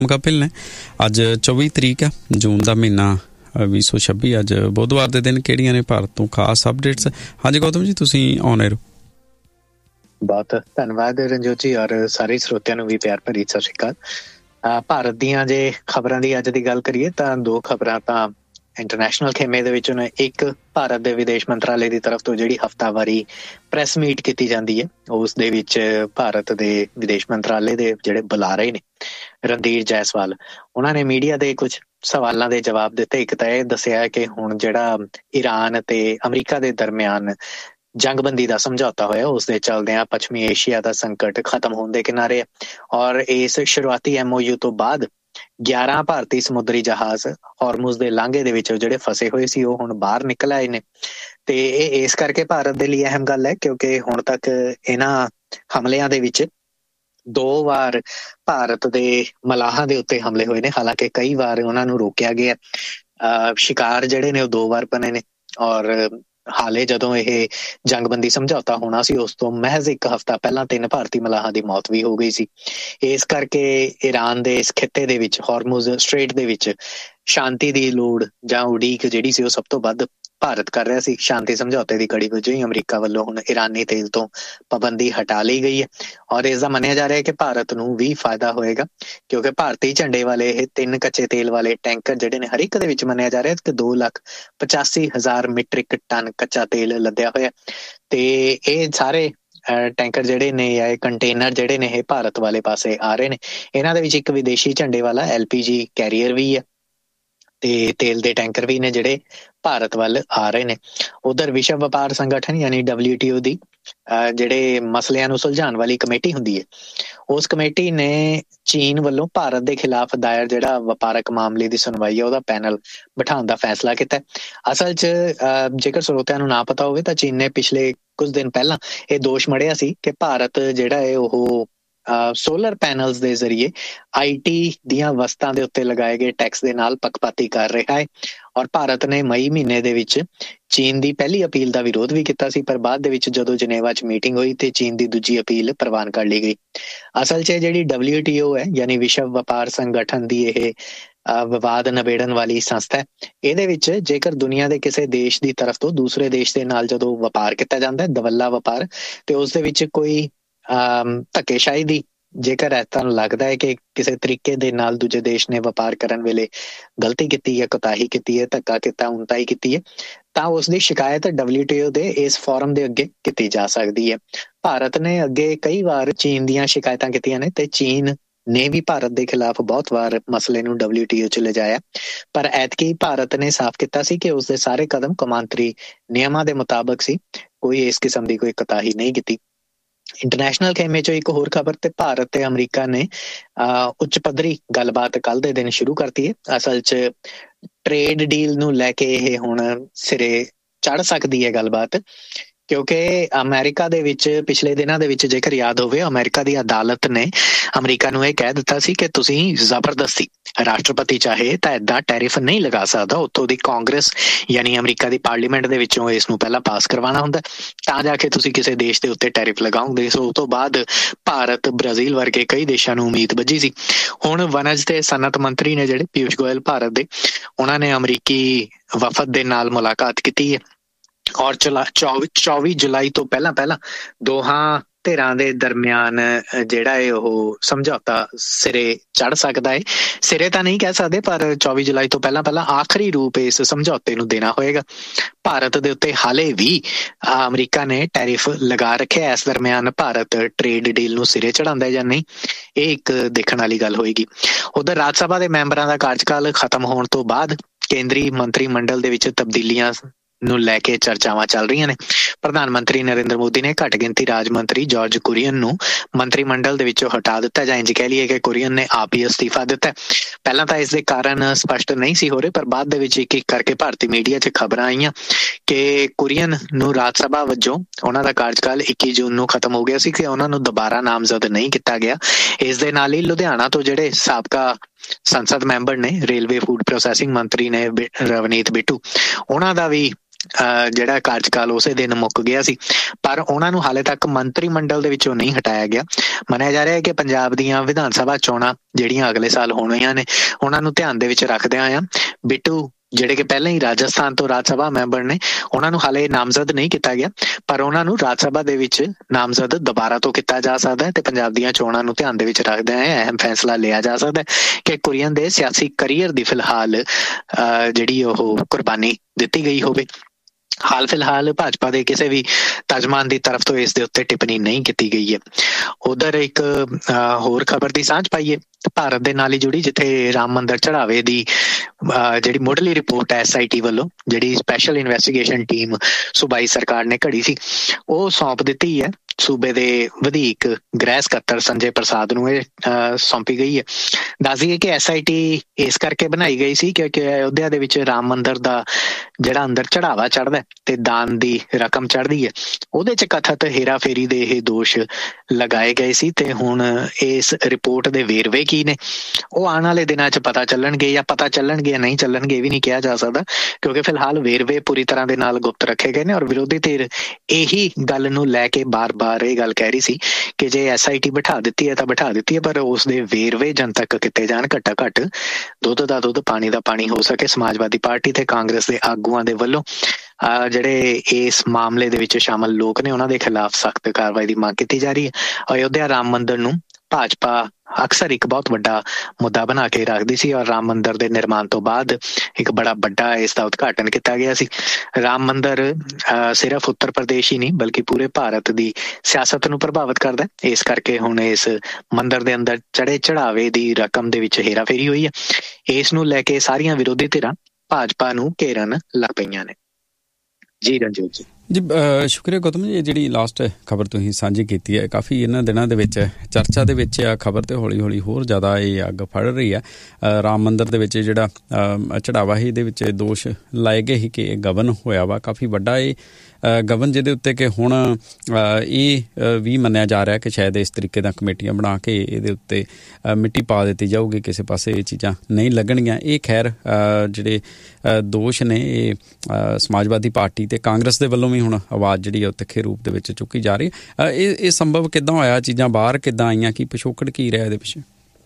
ਕਪਿਲ ਨੇ। ਅੱਜ 24 ਤਰੀਕ ਹੈ ਜੂਨ ਦਾ ਮਹੀਨਾ 2026। ਅੱਜ ਬੁੱਧਵਾਰ ਦੇ ਦਿਨ ਕਿਹੜੀਆਂ ਨੇ ਭਾਰਤ ਤੋਂ ਖਾਸ ਅਪਡੇਟਸ? ਹਾਂਜੀ ਗੌਤਮ ਜੀ, ਤੁਸੀਂ ਆਨ 에ਅਰ ਹੋ। ਬਹੁਤ ਧੰਨਵਾਦ ਰਣਜੋਤ ਜੀ, ਔਰ ਸਾਰੇ ਸਰੋਤਿਆਂ ਨੂੰ ਵੀ ਪਿਆਰ ਭਰੀ ਸਤਿ ਸ਼੍ਰੀ ਅਕਾਲ। ਭਾਰਤ ਦੀਆਂ ਜੇ ਖਬਰਾਂ ਦੀ ਅੱਜ ਦੀ ਗੱਲ ਕਰੀਏ ਤਾਂ ਦੋ ਖਬਰਾਂ ਤਾਂ ਇੰਟਰਨੈਸ਼ਨਲ ਖੇਮੇ ਦੇ ਵਿੱਚੋਂ ਨੇ। ਇੱਕ, ਭਾਰਤ ਦੇ ਵਿਦੇਸ਼ ਮੰਤਰਾਲੇ ਦੀ ਤਰਫ ਤੋਂ ਜਿਹੜੀ ਹਫ਼ਤਾਵਾਰੀ ਪ੍ਰੈਸ ਮੀਟ ਕੀਤੀ ਜਾਂਦੀ ਹੈ, ਉਸ ਦੇ ਵਿੱਚ ਭਾਰਤ ਦੇ ਵਿਦੇਸ਼ ਮੰਤਰਾਲੇ ਦੇ ਜਿਹੜੇ ਬੁਲਾਰੇ ਨੇ ਰਣਧੀਰ ਜੈਸਵਾਲ, ਉਹਨਾਂ ਨੇ ਮੀਡੀਆ ਦੇ ਕੁਝ ਸਵਾਲਾਂ ਦੇ ਜਵਾਬ ਦਿੱਤੇ। ਇੱਕ ਤਾਂ ਇਹ ਦੱਸਿਆ ਕਿ ਹੁਣ ਜਿਹੜਾ ਈਰਾਨ ਤੇ ਅਮਰੀਕਾ ਦੇ ਦਰਮਿਆਨ ਜੰਗਬੰਦੀ ਦਾ ਸਮਝੌਤਾ ਹੋਇਆ, ਉਸ ਦੇ ਚਲਦਿਆਂ ਪੱਛਮੀ ਏਸ਼ੀਆ ਦਾ ਸੰਕਟ ਖਤਮ ਹੋਣ ਦੇ ਕਿਨਾਰੇ ਹੈ, ਔਰ ਇਸ ਸ਼ੁਰੂਆਤੀ MOU ਤੋਂ ਬਾਅਦ 11 ਭਾਰਤੀ ਸਮੁੰਦਰੀ ਜਹਾਜ਼ ਹਾਰਮੁਜ਼ ਦੇ ਲਾਂਘੇ ਦੇ ਵਿੱਚ ਜਿਹੜੇ ਫਸੇ ਹੋਏ ਸੀ ਉਹ ਹੁਣ ਬਾਹਰ ਨਿਕਲ ਆਏ ਨੇ। ਤੇ ਇਹ ਇਸ ਕਰਕੇ ਭਾਰਤ ਦੇ ਲਈ ਅਹਿਮ ਗੱਲ ਹੈ ਕਿਉਂਕਿ ਹੁਣ ਤੱਕ ਇਹਨਾਂ ਹਮਲਿਆਂ ਦੇ ਵਿੱਚ 2 ਵਾਰ ਭਾਰਤ ਦੇ ਮਲਾਹਾਂ ਦੇ ਉੱਤੇ ਹਮਲੇ ਹੋਏ ਨੇ। ਹਾਲਾਂਕਿ ਕਈ ਵਾਰ ਉਹਨਾਂ ਨੂੰ ਰੋਕਿਆ ਗਿਆ, ਸ਼ਿਕਾਰ ਜਿਹੜੇ ਨੇ ਉਹ 2 ਵਾਰ ਬਣੇ ਨੇ। ਔਰ ਹਾਲੇ ਜਦੋਂ ਇਹ ਜੰਗਬੰਦੀ ਸਮਝੌਤਾ ਹੋਣਾ ਸੀ, ਉਸ ਤੋਂ ਮਹਿਜ਼ 1 ਹਫ਼ਤਾ ਪਹਿਲਾਂ 3 ਭਾਰਤੀ ਮਲਾਹਾਂ ਦੀ ਮੌਤ ਵੀ ਹੋ ਗਈ ਸੀ। ਇਸ ਕਰਕੇ ਈਰਾਨ ਦੇ ਇਸ ਖਿੱਤੇ ਦੇ ਵਿੱਚ, ਹਾਰਮੁਜ਼ ਸਟ੍ਰੇਟ ਦੇ ਵਿੱਚ ਸ਼ਾਂਤੀ ਦੀ ਲੋੜ ਜਾਂ ਉਡੀਕ ਜਿਹੜੀ ਸੀ ਉਹ ਸਭ ਤੋਂ ਵੱਧ ਭਾਰਤ ਕਰ ਰਿਹਾ ਸੀ। ਸ਼ਾਂਤੀ ਸਮਝੌਤੇ ਦੀ ਕੜੀ ਵਜੋਂ ਹੀ ਅਮਰੀਕਾ ਵੱਲੋਂ ਹੁਣ ਇਰਾਨੀ ਤੇਲ ਤੋਂ ਪਾਬੰਦੀ ਹਟਾ ਲਈ ਗਈ ਹੈ, ਔਰ ਇਸ ਦਾ ਮੰਨਿਆ ਜਾ ਰਿਹਾ ਕਿ ਭਾਰਤ ਨੂੰ ਵੀ ਫਾਇਦਾ ਹੋਏਗਾ ਕਿਉਂਕਿ ਭਾਰਤੀ ਝੰਡੇ ਵਾਲੇ ਇਹ 3 ਕੱਚੇ ਤੇਲ ਵਾਲੇ ਟੈਂਕਰ ਜਿਹੜੇ ਨੇ, ਹਰ ਇੱਕ ਦੇ ਵਿੱਚ ਮੰਨਿਆ ਜਾ ਰਿਹਾ ਕਿ 2,85,000 ਮੀਟ੍ਰਿਕ ਟਨ ਕੱਚਾ ਤੇਲ ਲੱਦਿਆ ਹੋਇਆ। ਤੇ ਇਹ ਸਾਰੇ ਟੈਂਕਰ ਜਿਹੜੇ ਨੇ ਜਾਂ ਇਹ ਕੰਟੇਨਰ ਜਿਹੜੇ ਨੇ ਇਹ ਭਾਰਤ ਵਾਲੇ ਪਾਸੇ ਆ ਰਹੇ ਨੇ। ਇਹਨਾਂ ਦੇ ਵਿੱਚ ਇੱਕ ਵਿਦੇਸ਼ੀ ਝੰਡੇ ਵਾਲਾ LPG ਕੈਰੀਅਰ ਵੀ ਹੈ ਤੇ ਤੇਲ ਦੇ ਟੈਂਕਰ ਵੀ ਨੇ ਜਿਹੜੇ ਭਾਰਤ ਵੱਲ ਆ ਰਹੇ ਨੇ। ਉਧਰ ਵਿਸ਼ਵ ਵਪਾਰ ਸੰਗਠਨ ਯਾਨੀ WTO ਦੀ ਜਿਹੜੇ ਮਸਲਿਆਂ ਨੂੰ ਸੁਲਝਾਉਣ ਵਾਲੀ ਕਮੇਟੀ ਹੁੰਦੀ ਹੈ, ਉਸ ਕਮੇਟੀ ਨੇ ਚੀਨ ਵੱਲੋਂ ਭਾਰਤ ਦੇ ਖਿਲਾਫ ਦਾਇਰ ਜਿਹੜਾ ਵਪਾਰਕ ਮਾਮਲੇ ਦੀ ਸੁਣਵਾਈ ਹੈ ਉਹਦਾ ਪੈਨਲ ਬਿਠਾਉਣ ਦਾ ਫੈਸਲਾ ਕੀਤਾ। ਅਸਲ 'ਚ ਜੇਕਰ ਸਰੋਤਿਆਂ ਨੂੰ ਨਾ ਪਤਾ ਹੋਵੇ ਤਾਂ ਚੀਨ ਨੇ ਪਿਛਲੇ ਕੁਝ ਦਿਨ ਪਹਿਲਾਂ ਇਹ ਦੋਸ਼ ਮੜਿਆ ਸੀ ਕਿ ਭਾਰਤ ਜਿਹੜਾ ਹੈ ਉਹ ਸੋਲਰ ਪੈਨਲਸ ਦੇ ਜ਼ਰੀਏ IT ਦੀਆਂ ਵਸਤਾਂ ਦੇ ਉੱਤੇ ਲਗਾਏ ਗਏ ਟੈਕਸ ਦੇ ਨਾਲ ਪੱਖਪਾਤੀ ਕਰ ਰਿਹਾ ਹੈ। ਔਰ ਭਾਰਤ ਨੇ ਮਈ ਮਹੀਨੇ ਦੇ ਵਿੱਚ ਚੀਨ ਦੀ ਪਹਿਲੀ ਅਪੀਲ ਦਾ ਵਿਰੋਧ ਵੀ ਕੀਤਾ ਸੀ, ਪਰ ਬਾਅਦ ਦੇ ਵਿੱਚ ਜਦੋਂ ਜਨੇਵਾ 'ਚ ਮੀਟਿੰਗ ਹੋਈ ਤੇ ਚੀਨ ਦੀ ਦੂਜੀ ਅਪੀਲ ਪ੍ਰਵਾਨ ਕਰ ਲਈ ਗਈ। ਅਸਲ 'ਚ ਜਿਹੜੀ WTO ਹੈ ਯਾਨੀ ਵਿਸ਼ਵ ਵਪਾਰ ਸੰਗਠਨ ਦੀ ਇਹ ਵਿਵਾਦ ਨਿਬੇੜਨ ਵਾਲੀ ਸੰਸਥਾ ਹੈ। ਇਹਦੇ ਵਿੱਚ ਜੇਕਰ ਦੁਨੀਆ ਦੇ ਕਿਸੇ ਦੇਸ਼ ਦੀ ਤਰਫ ਤੋਂ ਦੂਸਰੇ ਦੇਸ਼ ਦੇ ਨਾਲ ਜਦੋਂ ਵਪਾਰ ਕੀਤਾ ਜਾਂਦਾ ਹੈ, ਦਵੱਲਾ ਵਪਾਰ, ਤੇ ਉਸ ਦੇ ਵਿੱਚ ਕੋਈ ਧੱਕੇਸ਼ਾਹੀ ਦੀ ਜੇਕਰ ਤੁਹਾਨੂੰ ਲੱਗਦਾ ਹੈ ਕਿ ਕਿਸੇ ਤਰੀਕੇ ਦੇ ਨਾਲ ਦੂਜੇ ਦੇਸ਼ ਨੇ ਵਪਾਰ ਕਰਨ ਵੇਲੇ ਗਲਤੀ ਕੀਤੀ ਹੈ, ਕੋਤਾਹੀ ਕੀਤੀ ਹੈ, ਧੱਕਾ ਕੀਤਾ, ਉਨਤਾਈ ਕੀਤੀ ਹੈ, ਤਾਂ ਉਸ ਦੀ ਸ਼ਿਕਾਇਤ WTO ਦੇ ਇਸ ਫੋਰਮ ਦੇ ਅੱਗੇ ਕੀਤੀ ਜਾ ਸਕਦੀ ਹੈ। ਭਾਰਤ ਨੇ ਅੱਗੇ ਕਈ ਵਾਰ ਚੀਨ ਦੀਆਂ ਸ਼ਿਕਾਇਤਾਂ ਕੀਤੀਆਂ ਨੇ ਤੇ ਚੀਨ ਨੇ ਵੀ ਭਾਰਤ ਦੇ ਖਿਲਾਫ ਬਹੁਤ ਵਾਰ ਮਸਲੇ ਨੂੰ WTO 'ਚ ਲਿਜਾਇਆ, ਪਰ ਐਤਕੀ ਭਾਰਤ ਨੇ ਸਾਫ਼ ਕੀਤਾ ਸੀ ਕਿ ਉਸਦੇ ਸਾਰੇ ਕਦਮ ਕੌਮਾਂਤਰੀ ਨਿਯਮਾਂ ਦੇ ਮੁਤਾਬਕ ਸੀ, ਕੋਈ ਇਸ ਕਿਸਮ ਦੀ ਕੋਈ ਕੋਤਾਹੀ ਨਹੀਂ ਕੀਤੀ। ਇੰਟਰਨੈਸ਼ਨਲ ਖੇਮੇ 'ਚੋਂ ਇੱਕ ਹੋਰ ਖਬਰ ਤੇ ਭਾਰਤ ਤੇ ਅਮਰੀਕਾ ਨੇ ਉੱਚ ਪੱਧਰੀ ਗੱਲਬਾਤ ਕੱਲ੍ਹ ਦੇ ਦਿਨ ਸ਼ੁਰੂ ਕਰਤੀ ਹੈ। ਅਸਲ 'ਚ ਟ੍ਰੇਡ ਡੀਲ ਨੂੰ ਲੈ ਕੇ ਇਹ ਹੁਣ ਸਿਰੇ ਚੜ੍ਹ ਸਕਦੀ ਹੈ ਗੱਲਬਾਤ, ਕਿਉਂਕਿ ਅਮਰੀਕਾ ਦੇ ਵਿੱਚ ਪਿਛਲੇ ਦਿਨਾਂ ਦੇ ਵਿੱਚ ਜੇਕਰ ਯਾਦ ਹੋਵੇ, ਅਮਰੀਕਾ ਦੀ ਅਦਾਲਤ ਨੇ ਅਮਰੀਕਾ ਨੂੰ ਇਹ ਕਹਿ ਦਿੱਤਾ ਸੀ ਕਿ ਤੁਸੀਂ ਜ਼ਬਰਦਸਤੀ, ਰਾਸ਼ਟਰਪਤੀ ਚਾਹੇ ਤਾਂ ਏਦਾਂ ਟੈਰਿਫ ਨਹੀਂ ਲਗਾ ਸਕਦਾ, ਉੱਥੋਂ ਦੀ ਕਾਂਗਰਸ ਯਾਨੀ ਅਮਰੀਕਾ ਦੀ ਪਾਰਲੀਮੈਂਟ ਦੇ ਵਿੱਚੋਂ ਇਸ ਨੂੰ ਪਹਿਲਾਂ ਪਾਸ ਕਰਵਾਉਣਾ ਹੁੰਦਾ ਤਾਂ ਜਾ ਕੇ ਤੁਸੀਂ ਕਿਸੇ ਦੇਸ਼ ਦੇ ਉੱਤੇ ਟੈਰਿਫ ਲਗਾਓਗੇ। ਸੋ ਉਸ ਤੋਂ ਬਾਅਦ ਭਾਰਤ, ਬ੍ਰਾਜ਼ੀਲ ਵਰਗੇ ਕਈ ਦੇਸ਼ਾਂ ਨੂੰ ਉਮੀਦ ਬੱਝੀ ਸੀ। ਹੁਣ ਵਣਜ ਤੇ ਸਨਅਤ ਮੰਤਰੀ ਨੇ ਜਿਹੜੇ ਪਿਊਸ਼ ਗੋਇਲ ਭਾਰਤ ਦੇ, ਉਹਨਾਂ ਨੇ ਅਮਰੀਕੀ ਵਫਦ ਦੇ ਨਾਲ ਮੁਲਾਕਾਤ ਕੀਤੀ ਹੈ ਔਰ 24 ਜੁਲਾਈ ਤੋਂ ਪਹਿਲਾਂ ਦੋਹਾਂ ਧਿਰਾਂ ਦੇ ਦਰਮਿਆਨ ਜਿਹੜਾ ਹੈ ਉਹ ਸਮਝੌਤਾ ਸਿਰੇ ਚੜ੍ਹ ਸਕਦਾ ਹੈ। ਸਿਰੇ ਤਾਂ ਨਹੀਂ ਕਹਿ ਸਕਦੇ, ਪਰ 24 ਜੁਲਾਈ ਤੋਂ ਪਹਿਲਾਂ ਆਖਰੀ ਰੂਪ ਇਸ ਸਮਝੌਤੇ ਨੂੰ ਦੇਣਾ ਹੋਏਗਾ। ਭਾਰਤ ਦੇ ਉੱਤੇ ਹਾਲੇ ਵੀ ਅਮਰੀਕਾ ਨੇ ਟੈਰਿਫ ਲਗਾ ਰੱਖਿਆ। ਇਸ ਦਰਮਿਆਨ ਭਾਰਤ ਟ੍ਰੇਡ ਡੀਲ ਨੂੰ ਸਿਰੇ ਚੜਾਉਂਦਾ ਜਾਂ ਨਹੀਂ, ਇਹ ਇੱਕ ਦੇਖਣ ਵਾਲੀ ਗੱਲ ਹੋਏਗੀ। ਉਧਰ ਰਾਜ ਸਭਾ ਦੇ ਮੈਂਬਰਾਂ ਦਾ ਕਾਰਜਕਾਲ ਖਤਮ ਹੋਣ ਤੋਂ ਬਾਅਦ ਕੇਂਦਰੀ ਮੰਤਰੀ ਮੰਡਲ ਦੇ ਵਿੱਚ ਤਬਦੀਲੀਆਂ ਨੂੰ ਲੈ ਕੇ ਚਰਚਾਵਾਂ ਚੱਲ ਰਹੀਆਂ ਨੇ। ਪ੍ਰਧਾਨ ਮੰਤਰੀ ਨਰਿੰਦਰ ਮੋਦੀ ਨੇ ਘੱਟ ਗਿਣਤੀ ਰਾਜ ਮੰਤਰੀ ਜਾਰਜ ਕੁਰੀਅਨ ਨੂੰ ਮੰਤਰੀ ਮੰਡਲ ਦੇ ਵਿੱਚੋਂ ਹਟਾ ਦਿੱਤਾ, ਜਾਂ ਇੰਝ ਕਹਿ ਲਈਏ ਕਿ ਕੁਰੀਅਨ ਨੇ ਆਪ ਹੀ ਅਸਤੀਫਾ ਦਿੱਤਾ। ਪਹਿਲਾਂ ਤਾਂ ਇਸ ਦੇ ਕਾਰਨ ਸਪਸ਼ਟ ਨਹੀਂ ਸੀ ਹੋ ਰਹੇ, ਪਰ ਬਾਅਦ ਦੇ ਵਿੱਚ ਇੱਕ ਕਰਕੇ ਭਾਰਤੀ ਮੀਡੀਆ 'ਚ ਖਬਰਾਂ ਆਈਆਂ ਕਿ ਕੁਰੀਅਨ ਨੂੰ ਰਾਜ ਸਭਾ ਵਜੋਂ ਉਹਨਾਂ ਦਾ ਕਾਰਜਕਾਲ 21 ਜੂਨ ਨੂੰ ਖਤਮ ਹੋ ਗਿਆ ਸੀ ਕਿ ਉਹਨਾਂ ਨੂੰ ਦੁਬਾਰਾ ਨਾਮਜ਼ਦ ਨਹੀਂ ਕੀਤਾ ਗਿਆ। ਇਸ ਦੇ ਨਾਲ ਹੀ ਲੁਧਿਆਣਾ ਤੋਂ ਜਿਹੜੇ ਸਾਬਕਾ ਸੰਸਦ ਮੈਂਬਰ ਨੇ, ਰੇਲਵੇ ਫੂਡ ਪ੍ਰੋਸੈਸਿੰਗ ਮੰਤਰੀ ਨੇ ਰਵਨੀਤ ਬਿੱਟੂ, ਉਹਨਾਂ ਦਾ ਵੀ ਜਿਹੜਾ ਕਾਰਜਕਾਲ ਉਸੇ ਦਿਨ ਮੁੱਕ ਗਿਆ ਸੀ, ਪਰ ਉਹਨਾਂ ਨੂੰ ਹਾਲੇ ਤੱਕ ਮੰਤਰੀ ਮੰਡਲ ਦੇ ਵਿੱਚੋਂ ਨਹੀਂ ਹਟਾਇਆ ਗਿਆ। ਮੰਨਿਆ ਜਾ ਰਿਹਾ ਹੈ ਕਿ ਪੰਜਾਬ ਦੀਆਂ ਵਿਧਾਨ ਸਭਾ ਚੋਣਾਂ ਜਿਹੜੀਆਂ ਅਗਲੇ ਸਾਲ ਹੋਣੀਆਂ ਨੇ, ਉਹਨਾਂ ਨੂੰ ਧਿਆਨ ਦੇ ਵਿੱਚ ਰੱਖਦਿਆਂ ਆ ਬਿੱਟੂ ਜਿਹੜੇ ਕਿ ਪਹਿਲਾਂ ਹੀ ਰਾਜਸਥਾਨ ਤੋਂ ਰਾਜ ਸਭਾ ਮੈਂਬਰ ਨੇ, ਉਹਨਾਂ ਨੂੰ ਹਾਲੇ ਨਾਮਜ਼ਦ ਨਹੀਂ ਕੀਤਾ ਗਿਆ, ਪਰ ਉਹਨਾਂ ਨੂੰ ਰਾਜ ਸਭਾ ਦੇ ਵਿੱਚ ਨਾਮਜ਼ਦ ਦੁਬਾਰਾ ਤੋਂ ਕੀਤਾ ਜਾ ਸਕਦਾ ਹੈ ਤੇ ਪੰਜਾਬ ਦੀਆਂ ਚੋਣਾਂ ਨੂੰ ਧਿਆਨ ਦੇ ਵਿੱਚ ਰੱਖਦਿਆਂ ਅਹਿਮ ਫੈਸਲਾ ਲਿਆ ਜਾ ਸਕਦਾ ਹੈ ਕਿ ਕੁਰੀਅਨ ਦੇ ਸਿਆਸੀ ਕਰੀਅਰ ਦੀ ਫਿਲਹਾਲ ਜਿਹੜੀ ਉਹ ਕੁਰਬਾਨੀ ਦਿੱਤੀ ਗਈ ਹੋਵੇ। ਹਾਲ ਫਿਲਹਾਲ ਭਾਜਪਾ ਦੇ ਕਿਸੇ ਵੀ ਤਰਜਮਾਨ ਦੀ ਤਰਫ ਤੋਂ ਇਸ ਦੇ ਉੱਤੇ ਟਿੱਪਣੀ ਨਹੀਂ ਕੀਤੀ ਗਈ ਹੈ। ਉਧਰ ਇੱਕ ਹੋਰ ਖਬਰ ਦੀ ਸਾਂਝ ਪਾਈਏ ਭਾਰਤ ਦੇ ਨਾਲ ਹੀ ਜੁੜੀ, ਜਿੱਥੇ ਰਾਮ ਮੰਦਰ ਚੜਾਵੇ ਦੀ ਜਿਹੜੀ ਮੁੱਢਲੀ ਰਿਪੋਰਟ ਹੈ SIT ਵੱਲੋਂ, ਜਿਹੜੀ ਸਪੈਸ਼ਲ ਇਨਵੈਸਟੀਗੇਸ਼ਨ ਟੀਮ ਸੂਬਾਈ ਸਰਕਾਰ ਨੇ ਘੜੀ ਸੀ, ਉਹ ਸੌਂਪ ਦਿੱਤੀ ਹੈ ਸੂਬੇ ਦੇ ਵਧੀਕ ਗ੍ਰਹਿ ਸਕੱਤਰ ਸੰਜੇ ਪ੍ਰਸਾਦ ਨੂੰ। ਇਹ ਸੌਂਪੀ ਗਈ ਹੈ। ਦੱਸ ਦਈਏ ਕਿ SIT ਇਸ ਕਰਕੇ ਬਣਾਈ ਗਈ ਸੀ ਕਿਉਂਕਿ ਅਯੋਧਿਆ ਦੇ ਵਿੱਚ ਰਾਮ ਮੰਦਰ ਦਾ ਜਿਹੜਾ ਅੰਦਰ ਚੜਾਵਾ ਚੜ੍ਹਦਾ ਤੇ ਦਾਨ ਦੀ ਰਕਮ ਚੜ੍ਹਦੀ ਹੈ, ਉਹਦੇ 'ਚ ਕਥਿਤ ਹੇਰਾਫੇਰੀ ਦੇ ਇਹ ਦੋਸ਼ ਲਗਾਏ ਗਏ ਸੀ। ਤੇ ਹੁਣ ਇਸ ਰਿਪੋਰਟ ਦੇ ਵੇਰਵੇ ਕੀ ਨੇ ਉਹ ਆਉਣ ਵਾਲੇ ਦਿਨਾਂ 'ਚ ਪਤਾ ਚੱਲਣਗੇ, ਜਾਂ ਪਤਾ ਚੱਲਣਗੇ ਜਾਂ ਨਹੀਂ ਚੱਲਣਗੇ ਇਹ ਵੀ ਨਹੀਂ ਕਿਹਾ ਜਾ ਸਕਦਾ, ਕਿਉਂਕਿ ਫਿਲਹਾਲ ਵੇਰਵੇ ਪੂਰੀ ਤਰ੍ਹਾਂ ਦੇ ਨਾਲ ਗੁਪਤ ਰੱਖੇ ਗਏ ਨੇ। ਔਰ ਵਿਰੋਧੀ ਧਿਰ ਇਹੀ ਗੱਲ ਨੂੰ ਲੈ ਕੇ ਬਾਰ-ਬਾਰ ਇਹ ਗੱਲ ਕਹਿ ਰਹੀ ਸੀ ਕਿ ਜੇ SIT ਬਿਠਾ ਦਿੱਤੀ ਹੈ ਤਾਂ ਬਿਠਾ ਦਿੱਤੀ ਹੈ, ਪਰ ਉਸ ਦੇ ਵੇਰਵੇ ਜਨਤਕ ਕੀਤੇ ਜਾਣ, ਘੱਟੋ ਘੱਟ ਦੁੱਧ ਦਾ ਦੁੱਧ ਪਾਣੀ ਦਾ ਪਾਣੀ ਹੋ ਸਕੇ। ਸਮਾਜਵਾਦੀ ਪਾਰਟੀ ਤੇ ਕਾਂਗਰਸ ਦੇ ਆਗੂਆਂ ਦੇ ਵੱਲੋਂ ਜਿਹੜੇ ਇਸ ਮਾਮਲੇ ਦੇ ਵਿੱਚ ਸ਼ਾਮਲ ਲੋਕ ਨੇ ਉਹਨਾਂ ਦੇ ਖਿਲਾਫ ਸਖਤ ਕਾਰਵਾਈ ਦੀ ਮੰਗ ਕੀਤੀ ਜਾ ਰਹੀ ਹੈ। ਅਯੋਧਿਆ ਰਾਮ ਮੰਦਰ ਨੂੰ ਭਾਜਪਾ ਅਕਸਰ ਇੱਕ ਬਹੁਤ ਵੱਡਾ ਮੁੱਦਾ ਬਣਾ ਕੇ ਰੱਖਦੀ ਸੀ, ਔਰ ਰਾਮ ਮੰਦਰ ਦੇ ਨਿਰਮਾਣ ਤੋਂ ਬਾਅਦ ਇੱਕ ਬੜਾ ਵੱਡਾ ਇਸ ਦਾ ਉਦਘਾਟਨ ਕੀਤਾ ਗਿਆ ਸੀ। ਰਾਮ ਮੰਦਰ ਸਿਰਫ ਉੱਤਰ ਪ੍ਰਦੇਸ਼ ਹੀ ਨਹੀਂ ਬਲਕਿ ਪੂਰੇ ਭਾਰਤ ਦੀ ਸਿਆਸਤ ਨੂੰ ਪ੍ਰਭਾਵਿਤ ਕਰਦਾ, ਇਸ ਕਰਕੇ ਹੁਣ ਇਸ ਮੰਦਰ ਦੇ ਅੰਦਰ ਚੜੇ ਚੜਾਵੇ ਦੀ ਰਕਮ ਦੇ ਵਿੱਚ ਹੇਰਾਫੇਰੀ ਹੋਈ ਹੈ। ਇਸ ਨੂੰ ਲੈ ਕੇ ਸਾਰੀਆਂ ਵਿਰੋਧੀ ਧਿਰਾਂ ਭਾਜਪਾ ਨੂੰ ਘੇਰਨ ਲੱਗ ਪਈਆਂ ਨੇ। ਜੀ ਰਣਜੋਤ ਜੀ। ਜੀ ਸ਼ੁਕਰੀਆ ਗੌਤਮ ਜੀ। ਇਹ ਜਿਹੜੀ ਲਾਸਟ ਖਬਰ ਤੁਸੀਂ ਸਾਂਝੀ ਕੀਤੀ ਹੈ, ਕਾਫੀ ਇਹਨਾਂ ਦਿਨਾਂ ਦੇ ਵਿੱਚ ਚਰਚਾ ਦੇ ਵਿੱਚ ਆ ਖਬਰ, ਤੇ ਹੌਲੀ ਹੌਲੀ ਹੋਰ ਜ਼ਿਆਦਾ ਇਹ ਅੱਗ ਫੜ ਰਹੀ ਹੈ। ਰਾਮ ਮੰਦਰ ਦੇ ਵਿੱਚ ਜਿਹੜਾ ਚੜਾਵਾ ਸੀ ਇਹਦੇ ਵਿੱਚ ਦੋਸ਼ ਲਾਏ ਗਏ ਸੀ ਕਿ ਇਹ ਗਬਨ ਹੋਇਆ ਵਾ, ਕਾਫੀ ਵੱਡਾ ਇਹ ਗਬਨ, ਜਿਹਦੇ ਉੱਤੇ ਕਿ ਹੁਣ ਇਹ ਵੀ ਮੰਨਿਆ ਜਾ ਰਿਹਾ ਕਿ ਸ਼ਾਇਦ ਇਸ ਤਰੀਕੇ ਦੀਆਂ ਕਮੇਟੀਆਂ ਬਣਾ ਕੇ ਇਹਦੇ ਉੱਤੇ ਮਿੱਟੀ ਪਾ ਦਿੱਤੀ ਜਾਊਗੀ, ਕਿਸੇ ਪਾਸੇ ਇਹ ਚੀਜ਼ਾਂ ਨਹੀਂ ਲੱਗਣਗੀਆਂ। ਇਹ ਖੈਰ ਜਿਹੜੇ ਦੋਸ਼ ਨੇ ਇਹ ਸਮਾਜਵਾਦੀ ਪਾਰਟੀ ਤੇ ਕਾਂਗਰਸ ਦੇ ਵੱਲੋਂ ਵੀ ਹੁਣ ਆਵਾਜ਼ ਜਿਹੜੀ ਉਹ ਤਿੱਖੇ ਰੂਪ ਦੇ ਵਿੱਚ ਚੁੱਕੀ ਜਾ ਰਹੀ। ਇਹ ਸੰਭਵ ਕਿੱਦਾਂ ਹੋਇਆ, ਚੀਜ਼ਾਂ ਬਾਹਰ ਕਿੱਦਾਂ ਆਈਆਂ, ਕੀ ਪਿਛੋਕੜ ਕੀ ਰਿਹਾ ਇਹਦੇ ਪਿੱਛੇ?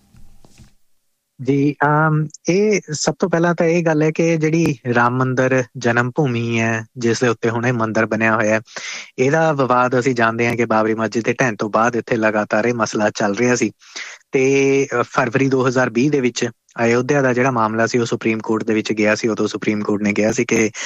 ਜੀ ਇਹ ਸਭ ਤੋਂ ਪਹਿਲਾਂ ਤਾਂ ਇਹ ਗੱਲ ਹੈ ਕਿ ਜਿਹੜੀ ਰਾਮ ਮੰਦਰ ਜਨਮ ਭੂਮੀ ਹੈ ਜਿਸ ਦੇ ਉੱਤੇ ਹੁਣ ਇਹ ਮੰਦਰ ਬਣਿਆ ਹੋਇਆ, ਇਹਦਾ ਵਿਵਾਦ ਅਸੀਂ ਜਾਣਦੇ ਹਾਂ ਕਿ ਬਾਬਰੀ ਮਸਜਿਦ ਦੇ ਢਹਿਣ ਤੋਂ ਬਾਅਦ ਇੱਥੇ ਲਗਾਤਾਰ ਇਹ ਮਸਲਾ ਚੱਲ ਰਿਹਾ ਸੀ। ਤੇ ਫਰਵਰੀ 2020 ਦੇ ਵਿੱਚ ਅਯੋਧਿਆ ਦਾ ਜਿਹੜਾ ਮਾਮਲਾ ਸੀ ਉਹ ਸੁਪਰੀਮ ਕੋਰਟ ਦੇ ਵਿੱਚ ਗਿਆ ਸੀ। ਉਦੋਂ ਸੁਪਰੀਮ ਕੋਰਟ ਨੇ ਕਿਹਾ ਸੀ ਕਿ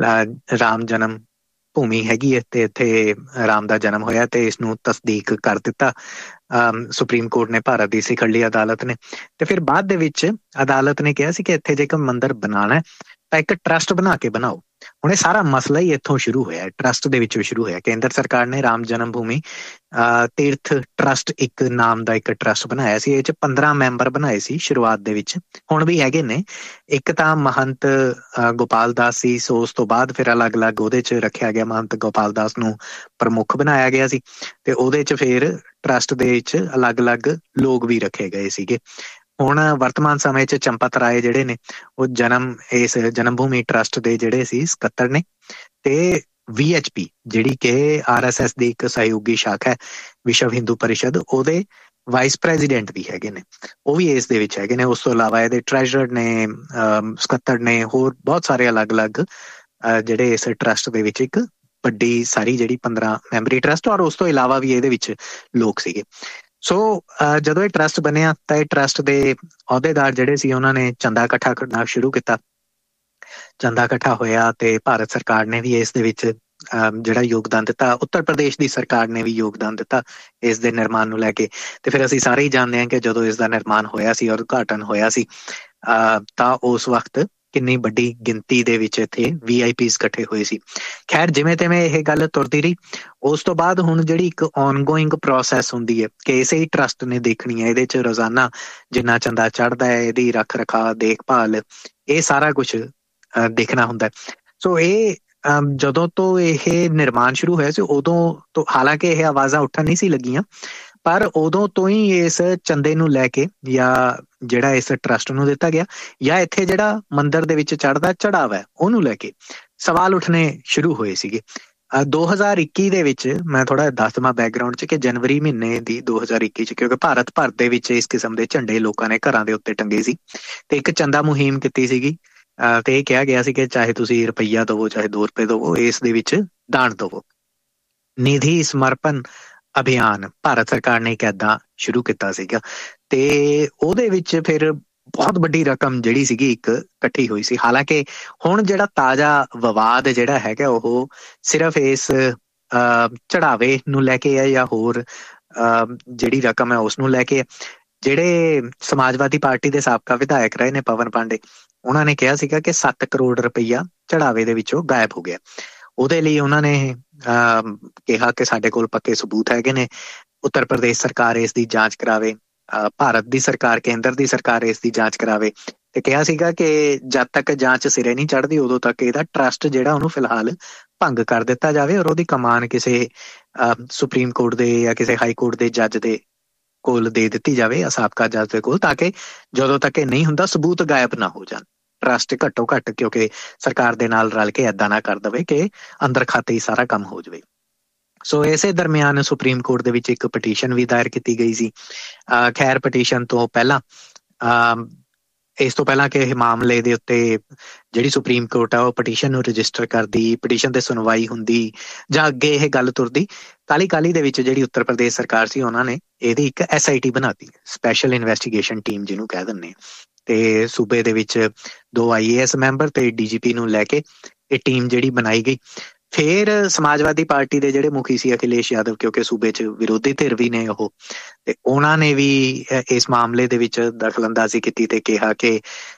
ਰਾਮ ਜਨਮ ਭੂਮੀ ਹੈਗੀ ਹੈ ਤੇ ਇੱਥੇ ਰਾਮ ਦਾ ਜਨਮ ਹੋਇਆ, ਤੇ ਇਸ ਨੂੰ ਤਸਦੀਕ ਕਰ ਦਿੱਤਾ ਸੁਪਰੀਮ ਕੋਰਟ ਨੇ, ਭਾਰਤ ਦੀ ਸਿਖਰਲੀ ਅਦਾਲਤ ਨੇ। ਤੇ ਫਿਰ ਬਾਅਦ ਦੇ ਵਿੱਚ ਅਦਾਲਤ ਨੇ ਕਿਹਾ ਸੀ ਕਿ ਇੱਥੇ ਜੇਕਰ ਮੰਦਰ ਬਣਾਉਣਾ ਤਾਂ ਇੱਕ ਟਰਸਟ ਬਣਾ ਕੇ ਬਣਾਓ। ਹੁਣ ਇਹ ਸਾਰਾ ਮਸਲਾ ਹੀ ਇੱਥੋਂ ਸ਼ੁਰੂ ਹੋਇਆ, ਟਰਸਟ ਦੇ ਵਿੱਚੋਂ ਸ਼ੁਰੂ ਹੋਇਆ। ਕੇਂਦਰ ਸਰਕਾਰ ਨੇ ਰਾਮ ਜਨਮ ਭੂਮੀ ਤੀਰਥ ਟਰਸਟ ਇੱਕ ਨਾਮ ਦਾ ਇੱਕ ਟਰਸਟ ਬਣਾਇਆ ਸੀ। ਇਹ 'ਚ 15 ਮੈਂਬਰ ਬਣਾਏ ਸੀ ਸ਼ੁਰੂਆਤ ਦੇ ਵਿੱਚ, ਹੁਣ ਵੀ ਹੈਗੇ ਨੇ। ਇੱਕ ਤਾਂ ਮਹੰਤ ਗੋਪਾਲ ਦਾਸ ਸੀ, ਸੋ ਉਸ ਤੋਂ ਬਾਅਦ ਫਿਰ ਅਲੱਗ-ਅਲੱਗ ਉਹਦੇ 'ਚ ਰੱਖਿਆ ਗਿਆ। ਮਹੰਤ ਗੋਪਾਲ ਦਾਸ ਨੂੰ ਪ੍ਰਮੁੱਖ ਬਣਾਇਆ ਗਿਆ ਸੀ ਤੇ ਉਹਦੇ 'ਚ ਫਿਰ ਟਰਸਟ ਦੇ ਵਿੱਚ ਅਲੱਗ-ਅਲੱਗ ਲੋਕ ਵੀ ਰੱਖੇ ਗਏ ਸੀਗੇ। ਹੁਣ ਵਰਤਮਾਨ ਸਮੇਂ 'ਚ ਚੰਪਤ ਰਾਏ ਜਿਹੜੇ ਨੇ ਉਹ ਇਸ ਜਨਮ ਭੂਮੀ ਟਰਸਟ ਦੇ ਜਿਹੜੇ ਸੀ ਸਕੱਤਰ ਨੇ, ਤੇ VHP ਜਿਹੜੀ ਕਿ RSS ਦੀ ਇੱਕ ਸਹਿਯੋਗੀ ਸ਼ਾਖਾ ਹੈ, ਵਿਸ਼ਵ ਹਿੰਦੂ ਪਰਿਸ਼ਦ, ਉਹਦੇ ਵਾਈਸ ਪ੍ਰੈਜ਼ੀਡੈਂਟ ਵੀ ਹੈਗੇ ਨੇ, ਉਹ ਵੀ ਇਸ ਦੇ ਵਿੱਚ ਹੈਗੇ ਨੇ। ਉਸ ਤੋਂ ਇਲਾਵਾ ਇਹਦੇ ਟ੍ਰੈਜਰਰ ਨੇ, ਸਕੱਤਰ ਨੇ, ਹੋਰ ਬਹੁਤ ਸਾਰੇ ਅਲੱਗ-ਅਲੱਗ ਜਿਹੜੇ ਇਸ ਟਰਸਟ ਦੇ ਵਿੱਚ ਇੱਕ ਵੱਡੀ ਸਾਰੀ ਜਿਹੜੀ 15 ਮੈਂਬਰੀ ਟਰਸਟ, ਔਰ ਉਸ ਤੋਂ ਇਲਾਵਾ ਵੀ ਇਹਦੇ ਵਿੱਚ ਲੋਕ ਸੀਗੇ। ਸੋ ਜਦੋਂ ਇਹ ਟਰਸਟ ਬਣਿਆ ਤਾਂ ਇਹ ਟਰਸਟ ਦੇ ਅਹੁਦੇਦਾਰ ਜਿਹੜੇ ਸੀ ਉਹਨਾਂ ਨੇ ਚੰਦਾ ਇਕੱਠਾ ਕਰਨਾ ਸ਼ੁਰੂ ਕੀਤਾ। ਚੰਦਾ ਇਕੱਠਾ ਹੋਇਆ ਤੇ ਭਾਰਤ ਸਰਕਾਰ ਨੇ ਵੀ ਇਸ ਦੇ ਵਿੱਚ ਜਿਹੜਾ ਯੋਗਦਾਨ ਦਿੱਤਾ। ਉੱਤਰ ਪ੍ਰਦੇਸ਼ ਦੀ ਸਰਕਾਰ ਨੇ ਵੀ ਯੋਗਦਾਨ ਦਿੱਤਾ ਇਸ ਦੇ ਨਿਰਮਾਣ ਨੂੰ ਲੈ ਕੇ। ਤੇ ਫਿਰ ਅਸੀਂ ਸਾਰੇ ਹੀ ਜਾਣਦੇ ਹਾਂ ਕਿ ਜਦੋਂ ਇਸ ਦਾ ਨਿਰਮਾਣ ਹੋਇਆ ਸੀ ਔਰ ਉਦਘਾਟਨ ਹੋਇਆ ਸੀ ਤਾਂ ਉਸ ਵਕਤ ਕਿੰਨੀ ਵੱਡੀ ਗਿਣਤੀ ਦੇ ਵਿੱਚ ਇੱਥੇ VIPs ਇਕੱਠੇ ਹੋਏ ਸੀ। ਖੈਰ ਜਿਵੇਂ ਤਿਵੇਂ ਇਹ ਗੱਲ ਤੁਰਦੀ ਰਹੀ। ਉਸ ਤੋਂ ਬਾਅਦ ਹੁਣ ਜਿਹੜੀ ਇੱਕ ਔਨਗੋਇੰਗ ਪ੍ਰੋਸੈਸ ਹੁੰਦੀ ਹੈ ਕਿ ਇਸੇ ਹੀ ਟਰਸਟ ਨੇ ਦੇਖਣੀ ਹੈ, ਇਹਦੇ 'ਚ ਰੋਜ਼ਾਨਾ ਜਿੰਨਾ ਚੰਦਾ ਚੜ੍ਹਦਾ ਹੈ, ਇਹਦੀ ਰੱਖ ਰਖਾਅ, ਦੇਖਭਾਲ, ਇਹ ਸਾਰਾ ਕੁਛ ਦੇਖਣਾ ਹੁੰਦਾ। ਸੋ ਇਹ ਜਦੋਂ ਤੋਂ ਇਹ ਨਿਰਮਾਣ ਸ਼ੁਰੂ ਹੋਇਆ ਸੀ ਉਦੋਂ ਤੋਂ, ਹਾਲਾਂਕਿ ਇਹ ਆਵਾਜ਼ਾਂ ਉੱਠਣ ਨਹੀਂ ਸੀ ਲੱਗੀਆਂ, ਪਰ ਉਦੋਂ ਤੋਂ ਹੀ ਇਸ ਚੰਦੇ ਨੂੰ ਲੈ ਕੇ ਜਾਂ ਜਿਹੜਾ ਇਸ ਟਰਸਟ ਨੂੰ ਦਿੱਤਾ ਗਿਆ, ਜਾਂ ਇੱਥੇ ਜਿਹੜਾ ਮੰਦਿਰ ਦੇ ਵਿੱਚ ਚੜ੍ਹਦਾ ਚੜਾਵਾ ਹੈ ਉਹਨੂੰ ਲੈ ਕੇ ਸਵਾਲ ਉੱਠਣੇ ਸ਼ੁਰੂ ਹੋਏ ਸੀਗੇ। 2021 ਦੇ ਵਿੱਚ ਮੈਂ ਥੋੜਾ ਦੱਸ ਦੇਵਾਂ ਬੈਕਗਰਾਊਂਡ 'ਚ ਕਿ ਜਨਵਰੀ ਮਹੀਨੇ ਦੀ 2021 'ਚ, ਕਿਉਂਕਿ ਭਾਰਤ ਭਰ ਦੇ ਵਿੱਚ ਇਸ ਕਿਸਮ ਦੇ ਝੰਡੇ ਲੋਕਾਂ ਨੇ ਘਰਾਂ ਦੇ ਉੱਤੇ ਟੰਗੇ ਸੀ ਤੇ ਇੱਕ ਚੰਦਾ ਮੁਹਿੰਮ ਕੀਤੀ ਸੀਗੀ। ਤੇ ਇਹ ਕਿਹਾ ਗਿਆ ਸੀ ਕਿ ਚਾਹੇ ਤੁਸੀਂ ਰੁਪਈਆ ਦਵੋ ਚਾਹੇ 2 ਰੁਪਏ ਦਵੋ, ਇਸ ਦੇ ਵਿੱਚ ਦਾਨ ਦਵੋ। ਨਿਧੀ ਸਮਰਪਣ ਅਭਿਆਨ ਭਾਰਤ ਸਰਕਾਰ ਨੇ ਇੱਕ ਏਦਾਂ ਸ਼ੁਰੂ ਕੀਤਾ ਸੀਗਾ ਤੇ ਉਹਦੇ ਵਿੱਚ ਫਿਰ ਬਹੁਤ ਵੱਡੀ ਰਕਮ ਜਿਹੜੀ ਸੀਗੀ ਇੱਕ ਇਕੱਠੀ ਹੋਈ ਸੀ। ਹਾਲਾਂਕਿ ਹੁਣ ਜਿਹੜਾ ਤਾਜ਼ਾ ਵਿਵਾਦ ਜਿਹੜਾ ਹੈਗਾ ਉਹ ਸਿਰਫ ਇਸ ਚੜਾਵੇ ਨੂੰ ਲੈ ਕੇ ਹੈ ਜਾਂ ਹੋਰ ਜਿਹੜੀ ਰਕਮ ਹੈ ਉਸ ਨੂੰ ਲੈ ਕੇ। ਜਿਹੜੇ ਸਮਾਜਵਾਦੀ ਪਾਰਟੀ ਦੇ ਸਾਬਕਾ ਵਿਧਾਇਕ ਰਹੇ ਨੇ ਪਵਨ ਪਾਂਡੇ, ਉਹਨਾਂ ਨੇ ਕਿਹਾ ਸੀਗਾ ਕਿ 7 ਕਰੋੜ ਰੁਪਈਆ ਚੜਾਵੇ ਦੇ ਵਿੱਚੋਂ ਗਾਇਬ ਹੋ ਗਿਆ। ਉਹਦੇ ਲਈ ਉਹਨਾਂ ਨੇ ਕਿਹਾ ਕਿ ਸਾਡੇ ਕੋਲ ਪੱਕੇ ਸਬੂਤ ਹੈਗੇ ਨੇ, ਉੱਤਰ ਪ੍ਰਦੇਸ਼ ਸਰਕਾਰ ਇਸ ਦੀ ਜਾਂਚ ਕਰਾਵੇ, ਭਾਰਤ ਦੀ ਸਰਕਾਰ ਕੇਂਦਰ ਦੀ ਸਰਕਾਰ ਇਸ ਦੀ ਜਾਂਚ ਕਰਾਵੇ। ਤੇ ਕਿਹਾ ਸੀਗਾ ਕਿ ਜਦ ਤੱਕ ਜਾਂਚ ਸਿਰੇ ਨਹੀਂ ਚੜ੍ਹਦੀ ਉਦੋਂ ਤੱਕ ਇਹਦਾ ਟਰਸਟ ਜਿਹੜਾ ਉਹਨੂੰ ਫਿਲਹਾਲ ਭੰਗ ਕਰ ਦਿੱਤਾ ਜਾਵੇ ਔਰ ਉਹਦੀ ਕਮਾਨ ਕਿਸੇ ਸੁਪਰੀਮ ਕੋਰਟ ਦੇ ਜਾਂ ਕਿਸੇ ਹਾਈ ਕੋਰਟ ਦੇ ਜੱਜ ਦੇ ਕੋਲ ਦੇ ਦਿੱਤੀ ਜਾਵੇ ਜਾਂ ਸਾਬਕਾ ਜੱਜ ਦੇ ਕੋਲ, ਤਾਂ ਕਿ ਜਦੋਂ ਤੱਕ ਇਹ ਨਹੀਂ ਹੁੰਦਾ ਸਬੂਤ ਗਾਇਬ ਨਾ ਹੋ ਜਾਣ। ਟਰਸਟ ਘੱਟੋ ਘੱਟ ਕਿਉਂਕਿ ਸਰਕਾਰ ਦੇ ਨਾਲ ਰਲ ਕੇ ਏਦਾਂ ਨਾ ਕਰ ਦੇਵੇ ਕਿ ਅੰਦਰ ਖਾਤੇ ਹੀ ਸਾਰਾ ਕੰਮ ਹੋ ਜਾਵੇ। ਸੋ ਇਸੇ ਦਰਮਿਆਨ ਸੁਪਰੀਮ ਕੋਰਟ ਦੇ ਵਿੱਚ ਇੱਕ ਪਟੀਸ਼ਨ ਵੀ ਦਾਇਰ ਕੀਤੀ ਗਈ ਸੀ। ਖੈਰ ਪਟੀਸ਼ਨ ਤੋਂ ਪਹਿਲਾਂ ਇਸ ਤੋਂ ਪਹਿਲਾਂ ਕਿ ਇਹ ਮਾਮਲੇ ਦੇ ਉੱਤੇ ਜਿਹੜੀ ਸੁਪਰੀਮ ਕੋਰਟ ਆ ਉਹ ਪਟੀਸ਼ਨ ਨੂੰ ਰਜਿਸਟਰ ਕਰਦੀ, ਪਟੀਸ਼ਨ ਤੇ ਸੁਣਵਾਈ ਹੁੰਦੀ ਜਾਂ ਅੱਗੇ ਇਹ ਗੱਲ ਤੁਰਦੀ, ਕਾਲੀ ਦੇ ਵਿੱਚ ਜਿਹੜੀ ਉੱਤਰ ਪ੍ਰਦੇਸ਼ ਸਰਕਾਰ ਸੀ ਉਹਨਾਂ ਨੇ ਇਹਦੀ ਇੱਕ SIT ਬਣਾਤੀ, ਸਪੈਸ਼ਲ ਇਨਵੈਸਟੀਗੇਸ਼ਨ ਟੀਮ ਜਿਹਨੂੰ ਕਹਿ ਦਿੰਦੇ। ਤੇ ਸੂਬੇ ਦੇ ਵਿੱਚ 2 IAS ਮੈਂਬਰ ਤੇ DGP ਨੂੰ ਲੈ ਕੇ ਇਹ ਟੀਮ ਜਿਹੜੀ ਬਣਾਈ ਗਈ। ਫਿਰ ਸਮਾਜਵਾਦੀ ਪਾਰਟੀ ਦੇ ਜਿਹੜੇ ਮੁਖੀ ਸੀ ਅਖਿਲੇਸ਼ ਯਾਦਵ, ਕਿਉਂਕਿ ਸੂਬੇ 'ਚ ਵਿਰੋਧੀ ਧਿਰ ਵੀ ਨੇ ਉਹ, ਤੇ ਉਹਨਾਂ ਨੇ ਵੀ ਇਸ ਮਾਮਲੇ ਦੇ ਵਿੱਚ ਦਖਲਅੰਦਾਜ਼ੀ ਕੀਤੀ ਤੇ ਕਿਹਾ ਕਿ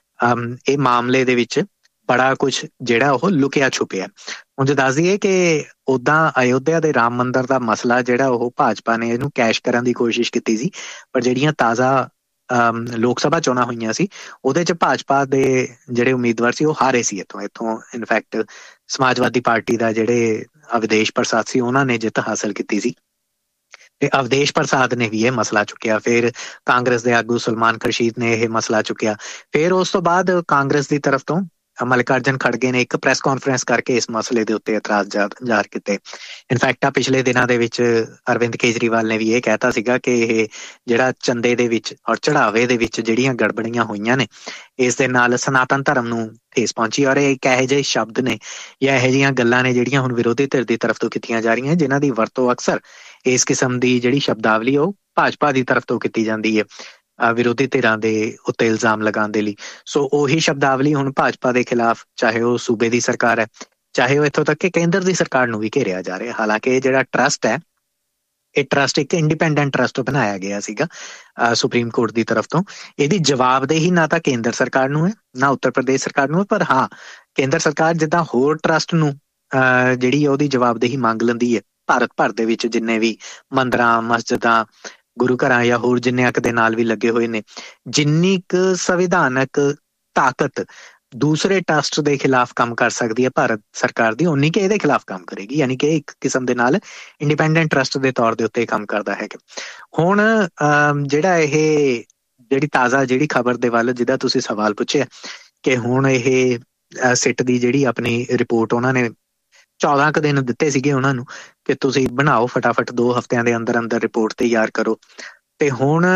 ਇਹ ਮਾਮਲੇ ਦੇ ਵਿੱਚ ਬੜਾ ਕੁਝ ਜਿਹੜਾ ਉਹ ਲੁਕਿਆ ਛੁਪਿਆ। ਉਂਝ ਦੱਸ ਦਈਏ ਕਿ ਉੱਦਾਂ ਅਯੋਧਿਆ ਦੇ ਰਾਮ ਮੰਦਿਰ ਦਾ ਮਸਲਾ ਜਿਹੜਾ ਉਹ ਭਾਜਪਾ ਨੇ ਇਹਨੂੰ ਕੈਸ਼ ਕਰਨ ਦੀ ਕੋਸ਼ਿਸ਼ ਕੀਤੀ ਸੀ, ਪਰ ਜਿਹੜੀਆਂ ਤਾਜ਼ਾ ਲੋਕ ਸਭਾ ਚੋਣਾਂ ਹੋਈਆਂ ਸੀ ਉਹਦੇ 'ਚ ਭਾਜਪਾ ਦੇ ਜਿਹੜੇ ਉਮੀਦਵਾਰ ਸੀ ਉਹ ਹਾਰੇ ਸੀ। ਇੱਥੋਂ ਇਨਫੈਕਟ ਸਮਾਜਵਾਦੀ ਪਾਰਟੀ ਦਾ ਜਿਹੜੇ ਅਵਧੇਸ਼ ਪ੍ਰਸਾਦ ਸੀ ਉਹਨਾਂ ਨੇ ਜਿੱਤ ਹਾਸਲ ਕੀਤੀ ਸੀ ਤੇ ਅਵਧੇਸ਼ ਪ੍ਰਸਾਦ ਨੇ ਵੀ ਇਹ ਮਸਲਾ ਚੁੱਕਿਆ। ਫਿਰ ਕਾਂਗਰਸ ਦੇ ਆਗੂ ਸਲਮਾਨ ਖੁਰਸ਼ੀਦ ਨੇ ਇਹ ਮਸਲਾ ਚੁੱਕਿਆ। ਫਿਰ ਉਸ ਤੋਂ ਬਾਅਦ ਕਾਂਗਰਸ ਦੀ ਤਰਫ ਤੋਂ ਮਲਿਕਾਰਜਨ ਖੜਗੇ ਨੇ ਇੱਕ ਪ੍ਰੈਸ ਕਾਨਫਰੰਸ ਕਰਕੇ ਇਸ ਮਸਲੇ ਦੇ ਉੱਤੇ ਇਤਰਾਜ਼ ਜ਼ਾਹਰ ਕੀਤੇ। ਇਨਫੈਕਟ ਪਿਛਲੇ ਦਿਨਾਂ ਦੇ ਵਿੱਚ ਅਰਵਿੰਦ ਕੇਜਰੀਵਾਲ ਨੇ ਵੀ ਇਹ ਕਹਿਤਾ ਸੀਗਾ ਕਿ ਇਹ ਜਿਹੜਾ ਚੰਦੇ ਦੇ ਵਿੱਚ ਔਰ ਚੜਾਵੇ ਦੇ ਵਿੱਚ ਜਿਹੜੀਆਂ ਗੜਬੜੀਆਂ ਹੋਈਆਂ ਨੇ ਇਸ ਦੇ ਨਾਲ ਸਨਾਤਨ ਧਰਮ ਨੂੰ ਠੇਸ ਪਹੁੰਚੀ ਔਰ ਇਹ ਇੱਕ ਇਹੋ ਜਿਹੇ ਸ਼ਬਦ ਨੇ ਜਾਂ ਇਹੋ ਜਿਹੀਆਂ ਗੱਲਾਂ ਨੇ ਜਿਹੜੀਆਂ ਹੁਣ ਵਿਰੋਧੀ ਧਿਰ ਦੀ ਤਰਫ ਤੋਂ ਕੀਤੀਆਂ ਜਾ ਰਹੀਆਂ, ਜਿਨ੍ਹਾਂ ਦੀ ਵਰਤੋਂ ਅਕਸਰ ਇਸ ਕਿਸਮ ਦੀ ਜਿਹੜੀ ਸ਼ਬਦਾਵਲੀ ਉਹ ਭਾਜਪਾ ਦੀ ਤਰਫ ਤੋਂ ਕੀਤੀ ਜਾਂਦੀ ਹੈ ਵਿਰੋਧੀ ਧਿਰਾਂ ਦੇ ਉੱਤੇ ਇਲਜ਼ਾਮ ਲਗਾਉਣ ਦੇ ਲਈ। ਸੋ ਉਹੀ ਸ਼ਬਦਾਵਲੀ ਹੁਣ ਭਾਜਪਾ ਦੇ ਖਿਲਾਫ, ਚਾਹੇ ਉਹ ਸੂਬੇ ਦੀ ਸਰਕਾਰ ਹੈ ਚਾਹੇ ਉਹ ਇੱਥੋਂ ਤੱਕ ਕਿ ਕੇਂਦਰ ਦੀ ਸਰਕਾਰ ਨੂੰ ਵੀ ਘੇਰਿਆ ਜਾ ਰਿਹਾ। ਹਾਲਾਂਕਿ ਇਹ ਜਿਹੜਾ ਟਰਸਟ ਹੈ ਇਹ ਟਰਸਟ ਇੱਕ ਇੰਡੀਪੈਂਡੈਂਟ ਟਰਸਟ ਬਣਾਇਆ ਗਿਆ ਸੀਗਾ ਸੁਪਰੀਮ ਕੋਰਟ ਦੀ ਤਰਫ ਤੋਂ। ਇਹਦੀ ਜਵਾਬਦੇਹੀ ਨਾ ਤਾਂ ਕੇਂਦਰ ਸਰਕਾਰ ਨੂੰ ਹੈ ਨਾ ਉੱਤਰ ਪ੍ਰਦੇਸ਼ ਸਰਕਾਰ ਨੂੰ ਹੈ, ਪਰ ਹਾਂ ਕੇਂਦਰ ਸਰਕਾਰ ਜਿੱਦਾਂ ਹੋਰ ਟਰਸਟ ਨੂੰ ਜਿਹੜੀ ਉਹਦੀ ਜਵਾਬਦੇਹੀ ਮੰਗ ਲੈਂਦੀ ਹੈ ਭਾਰਤ ਭਰ ਦੇ ਵਿੱਚ ਜਿੰਨੇ ਵੀ ਮੰਦਰਾਂ ਮਸਜਿਦਾਂ ਗੁਰੂ ਘਰਾਂ ਜਾਂ ਹੋਰ ਜਿੰਨੇ ਅੱਕ ਦੇ ਨਾਲ ਵੀ ਲੱਗੇ ਹੋਏ ਨੇ, ਜਿੰਨੀ ਕੁ ਸੰਵਿਧਾਨਕ ਤਾਕਤ ਦੂਸਰੇ ਟਰਸਟ ਦੇ ਖਿਲਾਫ ਕੰਮ ਕਰ ਸਕਦੀ ਹੈ ਭਾਰਤ ਸਰਕਾਰ ਦੀ, ਉਨੀ ਕਿ ਇਹਦੇ ਖਿਲਾਫ ਕੰਮ ਕਰੇਗੀ। ਯਾਨੀ ਕਿ ਇੱਕ ਕਿਸਮ ਦੇ ਨਾਲ ਇੰਡੀਪੈਂਡੈਂਟ ਟਰਸਟ ਦੇ ਤੌਰ ਦੇ ਉੱਤੇ ਕੰਮ ਕਰਦਾ ਹੈ। ਹੁਣ ਜਿਹੜਾ ਇਹ ਜਿਹੜੀ ਤਾਜ਼ਾ ਜਿਹੜੀ ਖਬਰ ਦੇ ਵੱਲ ਜਿਹਦਾ ਤੁਸੀਂ ਸਵਾਲ ਪੁੱਛਿਆ ਕਿ ਹੁਣ ਇਹ ਸਿੱਟ ਦੀ ਜਿਹੜੀ ਆਪਣੀ ਰਿਪੋਰਟ ਉਹਨਾਂ ਨੇ 14 ਕੁ ਦਿਨ ਦਿੱਤੇ ਸੀਗੇ ਉਹਨਾਂ ਨੂੰ ਕਿ ਤੁਸੀਂ ਬਣਾਓ ਫਟਾਫਟ 2 ਹਫ਼ਤਿਆਂ ਦੇ ਅੰਦਰ ਅੰਦਰ ਰਿਪੋਰਟ ਤਿਆਰ ਕਰੋ। ਤੇ ਹੁਣ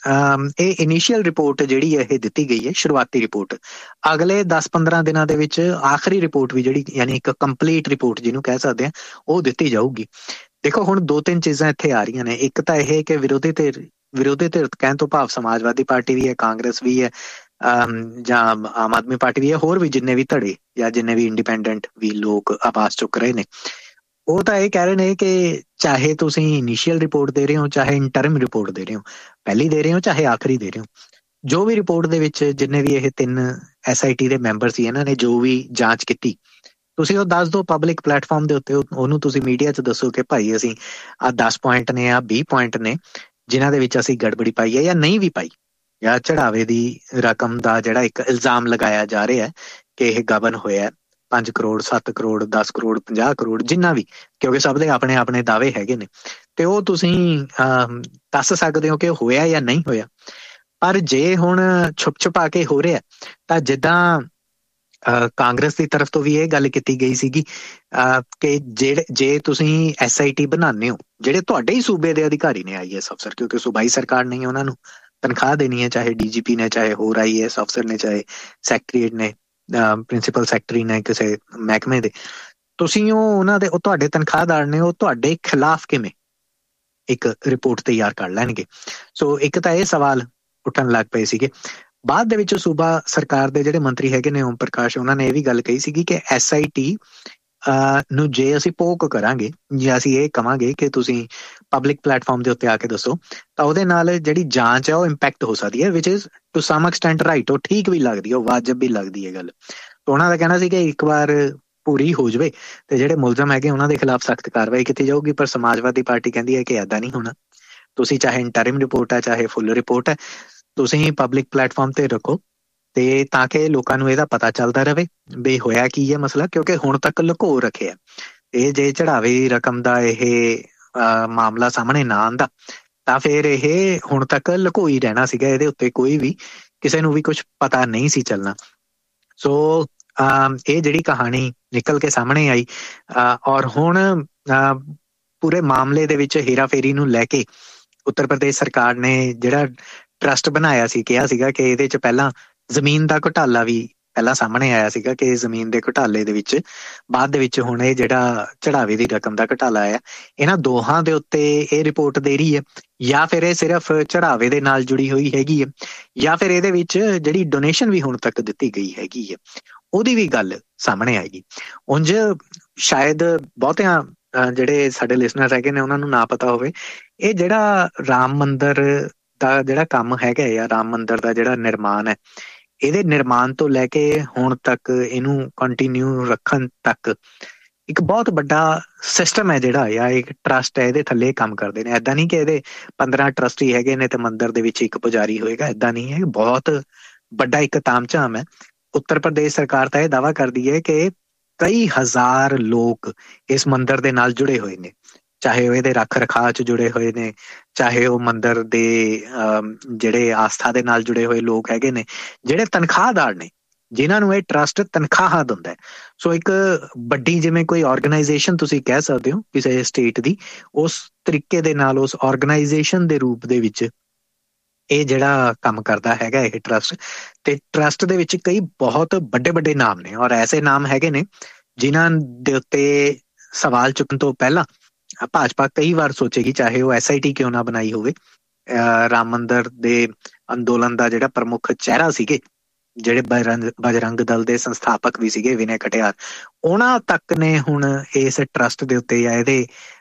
ਇਹ ਇਨੀਸ਼ੀਅਲ ਰਿਪੋਰਟ ਜਿਹੜੀ ਹੈ ਇਹ ਦਿੱਤੀ ਗਈ ਹੈ, ਸ਼ੁਰੂਆਤੀ ਰਿਪੋਰਟ। ਅਗਲੇ 10-15 ਦਿਨਾਂ ਦੇ ਵਿੱਚ ਆਖਰੀ ਰਿਪੋਰਟ ਵੀ ਜਿਹੜੀ ਯਾਨੀ ਇੱਕ ਕੰਪਲੀਟ ਰਿਪੋਰਟ ਜਿਹਨੂੰ ਕਹਿ ਸਕਦੇ ਹਾਂ ਉਹ ਦਿੱਤੀ ਜਾਊਗੀ। ਦੇਖੋ ਹੁਣ 2-3 ਚੀਜ਼ਾਂ ਇੱਥੇ ਆ ਰਹੀਆਂ ਨੇ। ਇੱਕ ਤਾਂ ਇਹ ਕਿ ਵਿਰੋਧੀ ਧਿਰ ਕਹਿਣ ਤੋਂ ਭਾਵ ਸਮਾਜਵਾਦੀ ਪਾਰਟੀ ਵੀ ਹੈ, ਕਾਂਗਰਸ ਵੀ ਹੈ ਜਾਂ ਆਮ ਆਦਮੀ ਪਾਰਟੀ ਵੀ ਹੈ, ਹੋਰ ਵੀ ਜਿੰਨੇ ਵੀ ਧੜੇ ਜਾਂ ਜਿੰਨੇ ਵੀ ਇੰਡੀਪੈਂਡੈਂਟ ਵੀ ਲੋਕ ਆਵਾਜ਼ ਚੁੱਕ ਰਹੇ ਨੇ, ਉਹ ਤਾਂ ਇਹ ਕਹਿ ਰਹੇ ਨੇ ਕਿ ਚਾਹੇ ਤੁਸੀਂ ਇਨੀਸ਼ੀਅਲ ਰਿਪੋਰਟ ਦੇ ਰਹੇ ਹੋ ਚਾਹੇ ਇੰਟਰਮ ਰਿਪੋਰਟ ਦੇ ਰਹੇ ਹੋ, ਪਹਿਲੀ ਦੇ ਰਹੇ ਹੋ ਚਾਹੇ ਆਖਰੀ ਦੇ ਰਹੇ ਹੋ, ਜੋ ਵੀ ਰਿਪੋਰਟ ਦੇ ਵਿੱਚ ਜਿੰਨੇ ਵੀ ਇਹ 3 SIT ਦੇ ਮੈਂਬਰ ਸੀ ਇਹਨਾਂ ਨੇ ਜੋ ਵੀ ਜਾਂਚ ਕੀਤੀ ਤੁਸੀਂ ਉਹ ਦੱਸ ਦਿਓ ਪਬਲਿਕ ਪਲੇਟਫਾਰਮ ਦੇ ਉੱਤੇ। ਉਹਨੂੰ ਤੁਸੀਂ ਮੀਡੀਆ 'ਚ ਦੱਸੋ ਕਿ ਭਾਈ ਅਸੀਂ ਆਹ 10 ਪੁਆਇੰਟ ਨੇ ਆਹ 20 ਪੁਆਇੰਟ ਨੇ ਜਿਨ੍ਹਾਂ ਦੇ ਵਿੱਚ ਅਸੀਂ ਗੜਬੜੀ ਪਾਈ ਹੈ ਜਾਂ ਨਹੀਂ ਵੀ ਪਾਈ, ਜਾਂ ਚੜਾਵੇ ਦੀ ਰਕਮ ਦਾ ਜਿਹੜਾ ਇੱਕ ਇਲਜ਼ਾਮ ਲਗਾਇਆ ਜਾ ਰਿਹਾ ਕਿ ਇਹ ਗਬਨ ਹੋਇਆ 5 ਕਰੋੜ 7 ਕਰੋੜ 10 ਕਰੋੜ 50 ਕਰੋੜ ਜਿੰਨਾ ਵੀ, ਕਿਉਂਕਿ ਸਭ ਦੇ ਆਪਣੇ ਆਪਣੇ ਦਾਅਵੇ ਹੈਗੇ ਨੇ ਤੇ ਉਹ ਤੁਸੀਂ ਦੱਸ ਸਕਦੇ ਹੋ ਕਿ ਹੋਇਆ ਜਾਂ ਨਹੀਂ ਹੋਇਆ। ਪਰ ਜੇ ਹੁਣ ਛੁਪ ਛੁਪਾ ਕੇ ਹੋ ਰਿਹਾ ਤਾਂ ਜਿੱਦਾਂ ਕਾਂਗਰਸ ਦੀ ਤਰਫ ਤੋਂ ਵੀ ਇਹ ਗੱਲ ਕੀਤੀ ਗਈ ਸੀਗੀ ਕਿ ਜੇ ਤੁਸੀਂ SIT ਬਣਾਉਂਦੇ ਹੋ, ਜਿਹੜੇ ਤੁਹਾਡੇ ਹੀ ਸੂਬੇ ਦੇ ਅਧਿਕਾਰੀ ਨੇ IAS ਅਫਸਰ, ਕਿਉਂਕਿ ਸੂਬਾਈ ਸਰਕਾਰ ਨੇ ਉਹਨਾਂ ਨੂੰ ਤਨਖਾਹ ਦੇਣੀ ਹੈ, ਚਾਹੇ DGP ਨੇ, ਚਾਹੇ ਹੋਰ IAS ਅਫਸਰ ਨੇ, ਚਾਹੇ ਸੈਕਟਰੀਏਟ ਨੇ, ਪ੍ਰਿੰਸੀਪਲ ਸੈਕਟਰੀ ਨੇ ਕਿਸੇ ਮਹਿਕਮੇ ਦੇ, ਤੁਸੀਂ ਉਹ ਤੁਹਾਡੇ ਤਨਖਾਹਦਾਰ ਨੇ, ਉਹ ਤੁਹਾਡੇ ਖਿਲਾਫ ਕਿਵੇਂ ਇੱਕ ਰਿਪੋਰਟ ਤਿਆਰ ਕਰ ਲੈਣਗੇ। ਸੋ ਇੱਕ ਤਾਂ ਇਹ ਸਵਾਲ ਉੱਠਣ ਲੱਗ ਪਏ ਸੀਗੇ। ਬਾਅਦ ਦੇ ਵਿੱਚ ਸੂਬਾ ਸਰਕਾਰ ਦੇ ਜਿਹੜੇ ਮੰਤਰੀ ਹੈਗੇ ਨੇ ਓਮ ਪ੍ਰਕਾਸ਼, ਉਹਨਾਂ ਨੇ ਇਹ ਵੀ ਗੱਲ ਕਹੀ ਸੀਗੀ ਕਿ SIT ਨੂੰ ਜੇ ਅਸੀਂ ਪੋਕ ਕਰਾਂਗੇ, ਜੇ ਅਸੀਂ ਇਹ ਕਵਾਂਗੇ ਕਿ ਤੁਸੀਂ ਪਬਲਿਕ ਪਲੇਟਫਾਰਮ ਦੇ ਉੱਤੇ ਆ ਕੇ ਦੱਸੋ, ਤਾਂ ਉਹਦੇ ਨਾਲ ਜਿਹੜੀ ਜਾਂਚ ਹੈ ਉਹ ਇੰਪੈਕਟ ਹੋ ਸਕਦੀ ਹੈ, ਵਿਚ is to sum extent right. ਉਹ ਠੀਕ ਵੀ ਲੱਗਦੀ ਹੈ, ਉਹ ਵਾਜਬ ਵੀ ਲੱਗਦੀ ਹੈ ਗੱਲ। ਤਾਂ ਉਹਨਾਂ ਦਾ ਕਹਿਣਾ ਸੀ ਕਿ ਇੱਕ ਵਾਰ ਪੂਰੀ ਹੋ ਜਾਵੇ ਤੇ ਜਿਹੜੇ ਮੁਲਜ਼ਮ ਹੈਗੇ ਉਹਨਾਂ ਦੇ ਖਿਲਾਫ ਸਖਤ ਕਾਰਵਾਈ ਕੀਤੀ ਜਾਊਗੀ। ਪਰ ਸਮਾਜਵਾਦੀ ਪਾਰਟੀ ਕਹਿੰਦੀ ਹੈ ਕਿ ਏਦਾਂ ਨਹੀਂ ਹੋਣਾ। ਤੁਸੀਂ ਚਾਹੇ ਇੰਟਰਿਮ ਰਿਪੋਰਟ ਹੈ, ਚਾਹੇ ਫੁੱਲ ਰਿਪੋਰਟ ਹੈ, ਤੁਸੀਂ ਪਬਲਿਕ ਪਲੇਟਫਾਰਮ ਤੇ ਰੱਖੋ ਤੇ ਤਾਂ ਕਿ ਲੋਕਾਂ ਨੂੰ ਇਹਦਾ ਪਤਾ ਚੱਲਦਾ ਰਹੇ ਵੀ ਹੋਇਆ ਕੀ ਹੈ ਮਸਲਾ। ਕਿਉਂਕਿ ਹੁਣ ਤੱਕ ਲੁਕੋ ਰੱਖਿਆ ਇਹ, ਜੇ ਚੜਾਵੇ ਰਕਮ ਦਾ ਇਹ ਮਾਮਲਾ ਸਾਹਮਣੇ ਨਾ ਆਉਂਦਾ ਤਾਂ ਫਿਰ ਇਹ ਹੁਣ ਤੱਕ ਲੁਕੋਈ ਰਹਿਣਾ ਸੀਗਾ। ਇਹਦੇ ਉੱਤੇ ਕੋਈ ਵੀ ਕਿਸੇ ਨੂੰ ਵੀ ਕੁਝ ਪਤਾ ਨਹੀਂ ਸੀ ਚੱਲਣਾ। ਸੋ ਇਹ ਜਿਹੜੀ ਕਹਾਣੀ ਨਿਕਲ ਕੇ ਸਾਹਮਣੇ ਆਈ ਔਰ ਹੁਣ ਪੂਰੇ ਮਾਮਲੇ ਦੇ ਵਿੱਚ ਹੇਰਾਫੇਰੀ ਨੂੰ ਲੈ ਕੇ ਉੱਤਰ ਪ੍ਰਦੇਸ਼ ਸਰਕਾਰ ਨੇ ਜਿਹੜਾ ਟਰਸਟ ਬਣਾਇਆ ਸੀ, ਕਿਹਾ ਸੀਗਾ ਕਿ ਇਹਦੇ 'ਚ ਪਹਿਲਾਂ ਜ਼ਮੀਨ ਦਾ ਘੁਟਾਲਾ ਵੀ ਪਹਿਲਾਂ ਸਾਹਮਣੇ ਆਇਆ ਸੀਗਾ ਕਿ ਜ਼ਮੀਨ ਦੇ ਘੁਟਾਲੇ ਦੇ ਵਿੱਚ ਬਾਅਦ ਦੇ ਵਿੱਚ ਹੁਣ ਇਹ ਜਿਹੜਾ ਚੜਾਵੇ ਦੀ ਰਕਮ ਦਾ ਘੁਟਾਲਾ ਆਇਆ, ਇਹਨਾਂ ਦੋਹਾਂ ਦੇ ਉੱਤੇ ਇਹ ਰਿਪੋਰਟ ਦੇ ਰਹੀ ਹੈ, ਜਾਂ ਫਿਰ ਇਹ ਸਿਰਫ ਚੜਾਵੇ ਦੇ ਨਾਲ ਜੁੜੀ ਹੋਈ ਹੈਗੀ ਹੈ, ਜਾਂ ਫਿਰ ਇਹਦੇ ਵਿੱਚ ਜਿਹੜੀ ਡੋਨੇਸ਼ਨ ਵੀ ਹੁਣ ਤੱਕ ਦਿੱਤੀ ਗਈ ਹੈਗੀ ਹੈ ਉਹਦੀ ਵੀ ਗੱਲ ਸਾਹਮਣੇ ਆਏਗੀ। ਉਂਝ ਸ਼ਾਇਦ ਬਹੁਤਿਆਂ ਜਿਹੜੇ ਸਾਡੇ ਲਿਸਨਰ ਹੈਗੇ ਨੇ ਉਹਨਾਂ ਨੂੰ ਨਾ ਪਤਾ ਹੋਵੇ, ਇਹ ਜਿਹੜਾ ਰਾਮ ਮੰਦਰ ਦਾ ਜਿਹੜਾ ਕੰਮ ਹੈਗਾ ਜਾਂ ਰਾਮ ਮੰਦਰ ਦਾ ਜਿਹੜਾ ਨਿਰਮਾਣ ਹੈ, ਇਹਦੇ ਨਿਰਮਾਣ ਤੋਂ ਲੈ ਕੇ ਹੁਣ ਤੱਕ ਇਹਨੂੰ ਕੰਟੀਨਿਊ ਰੱਖਣ ਤੱਕ ਇੱਕ ਬਹੁਤ ਵੱਡਾ ਸਿਸਟਮ ਹੈ ਜਿਹੜਾ ਜਾਂ ਇੱਕ ਟਰਸਟ ਹੈ, ਇਹਦੇ ਥੱਲੇ ਕੰਮ ਕਰਦੇ ਨੇ। ਏਦਾਂ ਨਹੀਂ ਕਿ ਇਹਦੇ 15 ਟਰਸਟੀ ਹੈਗੇ ਨੇ ਤੇ ਮੰਦਰ ਦੇ ਵਿੱਚ ਇੱਕ ਪੁਜਾਰੀ ਹੋਏਗਾ, ਏਦਾਂ ਨਹੀਂ ਹੈ। ਬਹੁਤ ਵੱਡਾ ਇੱਕ ਤਾਮਝਾਮ ਹੈ। ਉੱਤਰ ਪ੍ਰਦੇਸ਼ ਸਰਕਾਰ ਤਾਂ ਇਹ ਦਾਅਵਾ ਕਰਦੀ ਹੈ ਕਿ ਕਈ ਹਜ਼ਾਰ ਲੋਕ ਇਸ ਮੰਦਰ ਦੇ ਨਾਲ ਜੁੜੇ ਹੋਏ ਨੇ, ਚਾਹੇ ਉਹ ਇਹਦੇ ਰੱਖ ਰਖਾਅ 'ਚ ਜੁੜੇ ਹੋਏ ਨੇ, ਚਾਹੇ ਉਹ ਮੰਦਰ ਦੇ ਜਿਹੜੇ ਆਸਥਾ ਦੇ ਨਾਲ ਜੁੜੇ ਹੋਏ ਲੋਕ ਹੈਗੇ ਨੇ, ਜਿਹੜੇ ਤਨਖਾਹਦਾਰ ਨੇ, ਜਿਨ੍ਹਾਂ ਨੂੰ ਇਹ ਟਰਸਟ ਤਨਖਾਹ ਦਿੰਦਾ ਹੈ। ਸੋ ਇੱਕ ਵੱਡੀ ਜਿਵੇਂ ਕੋਈ ਆਰਗੇਨਾਈਜੇਸ਼ਨ ਤੁਸੀਂ ਕਹਿ ਸਕਦੇ ਹੋ ਕਿਸੇ ਸਟੇਟ ਦੀ, ਉਸ ਤਰੀਕੇ ਦੇ ਨਾਲ ਉਸ ਆਰਗੇਨਾਈਜੇਸ਼ਨ ਦੇ ਰੂਪ ਦੇ ਵਿੱਚ ਇਹ ਜਿਹੜਾ ਕੰਮ ਕਰਦਾ ਹੈਗਾ ਇਹ ਟਰਸਟ। ਤੇ ਟਰਸਟ ਦੇ ਵਿੱਚ ਕਈ ਬਹੁਤ ਵੱਡੇ ਵੱਡੇ ਨਾਮ ਨੇ ਔਰ ਐਸੇ ਨਾਮ ਹੈਗੇ ਨੇ ਜਿਨ੍ਹਾਂ ਦੇ ਉੱਤੇ ਸਵਾਲ ਚੁੱਕਣ ਤੋਂ ਪਹਿਲਾਂ ਭਾਜਪਾ ਕਈ ਵਾਰ ਸੋਚੇਗੀ, ਚਾਹੇ ਉਹ SIT ਕਿਉਂ ਨਾ ਬਣਾਈ ਹੋਵੇ। ਰਾਮ ਮੰਦਰ ਦੇ ਅੰਦੋਲਨ ਦਾ ਜਿਹੜਾ ਪ੍ਰਮੁੱਖ ਚਿਹਰਾ ਸੀਗੇ, ਜਿਹੜੇ ਬਜਰੰਗ ਦਲ ਦੇ ਸੰਸਥਾਪਕ ਵੀ ਸੀਗੇ ਵਿਨੇ ਕਟਿਆਰ, ਉਹਨਾਂ ਤੱਕ ਨੇ ਹੁਣ ਇਸ ਟਰਸਟ ਦੇ ਉੱਤੇ ਜਾਂ ਇਹਦੇ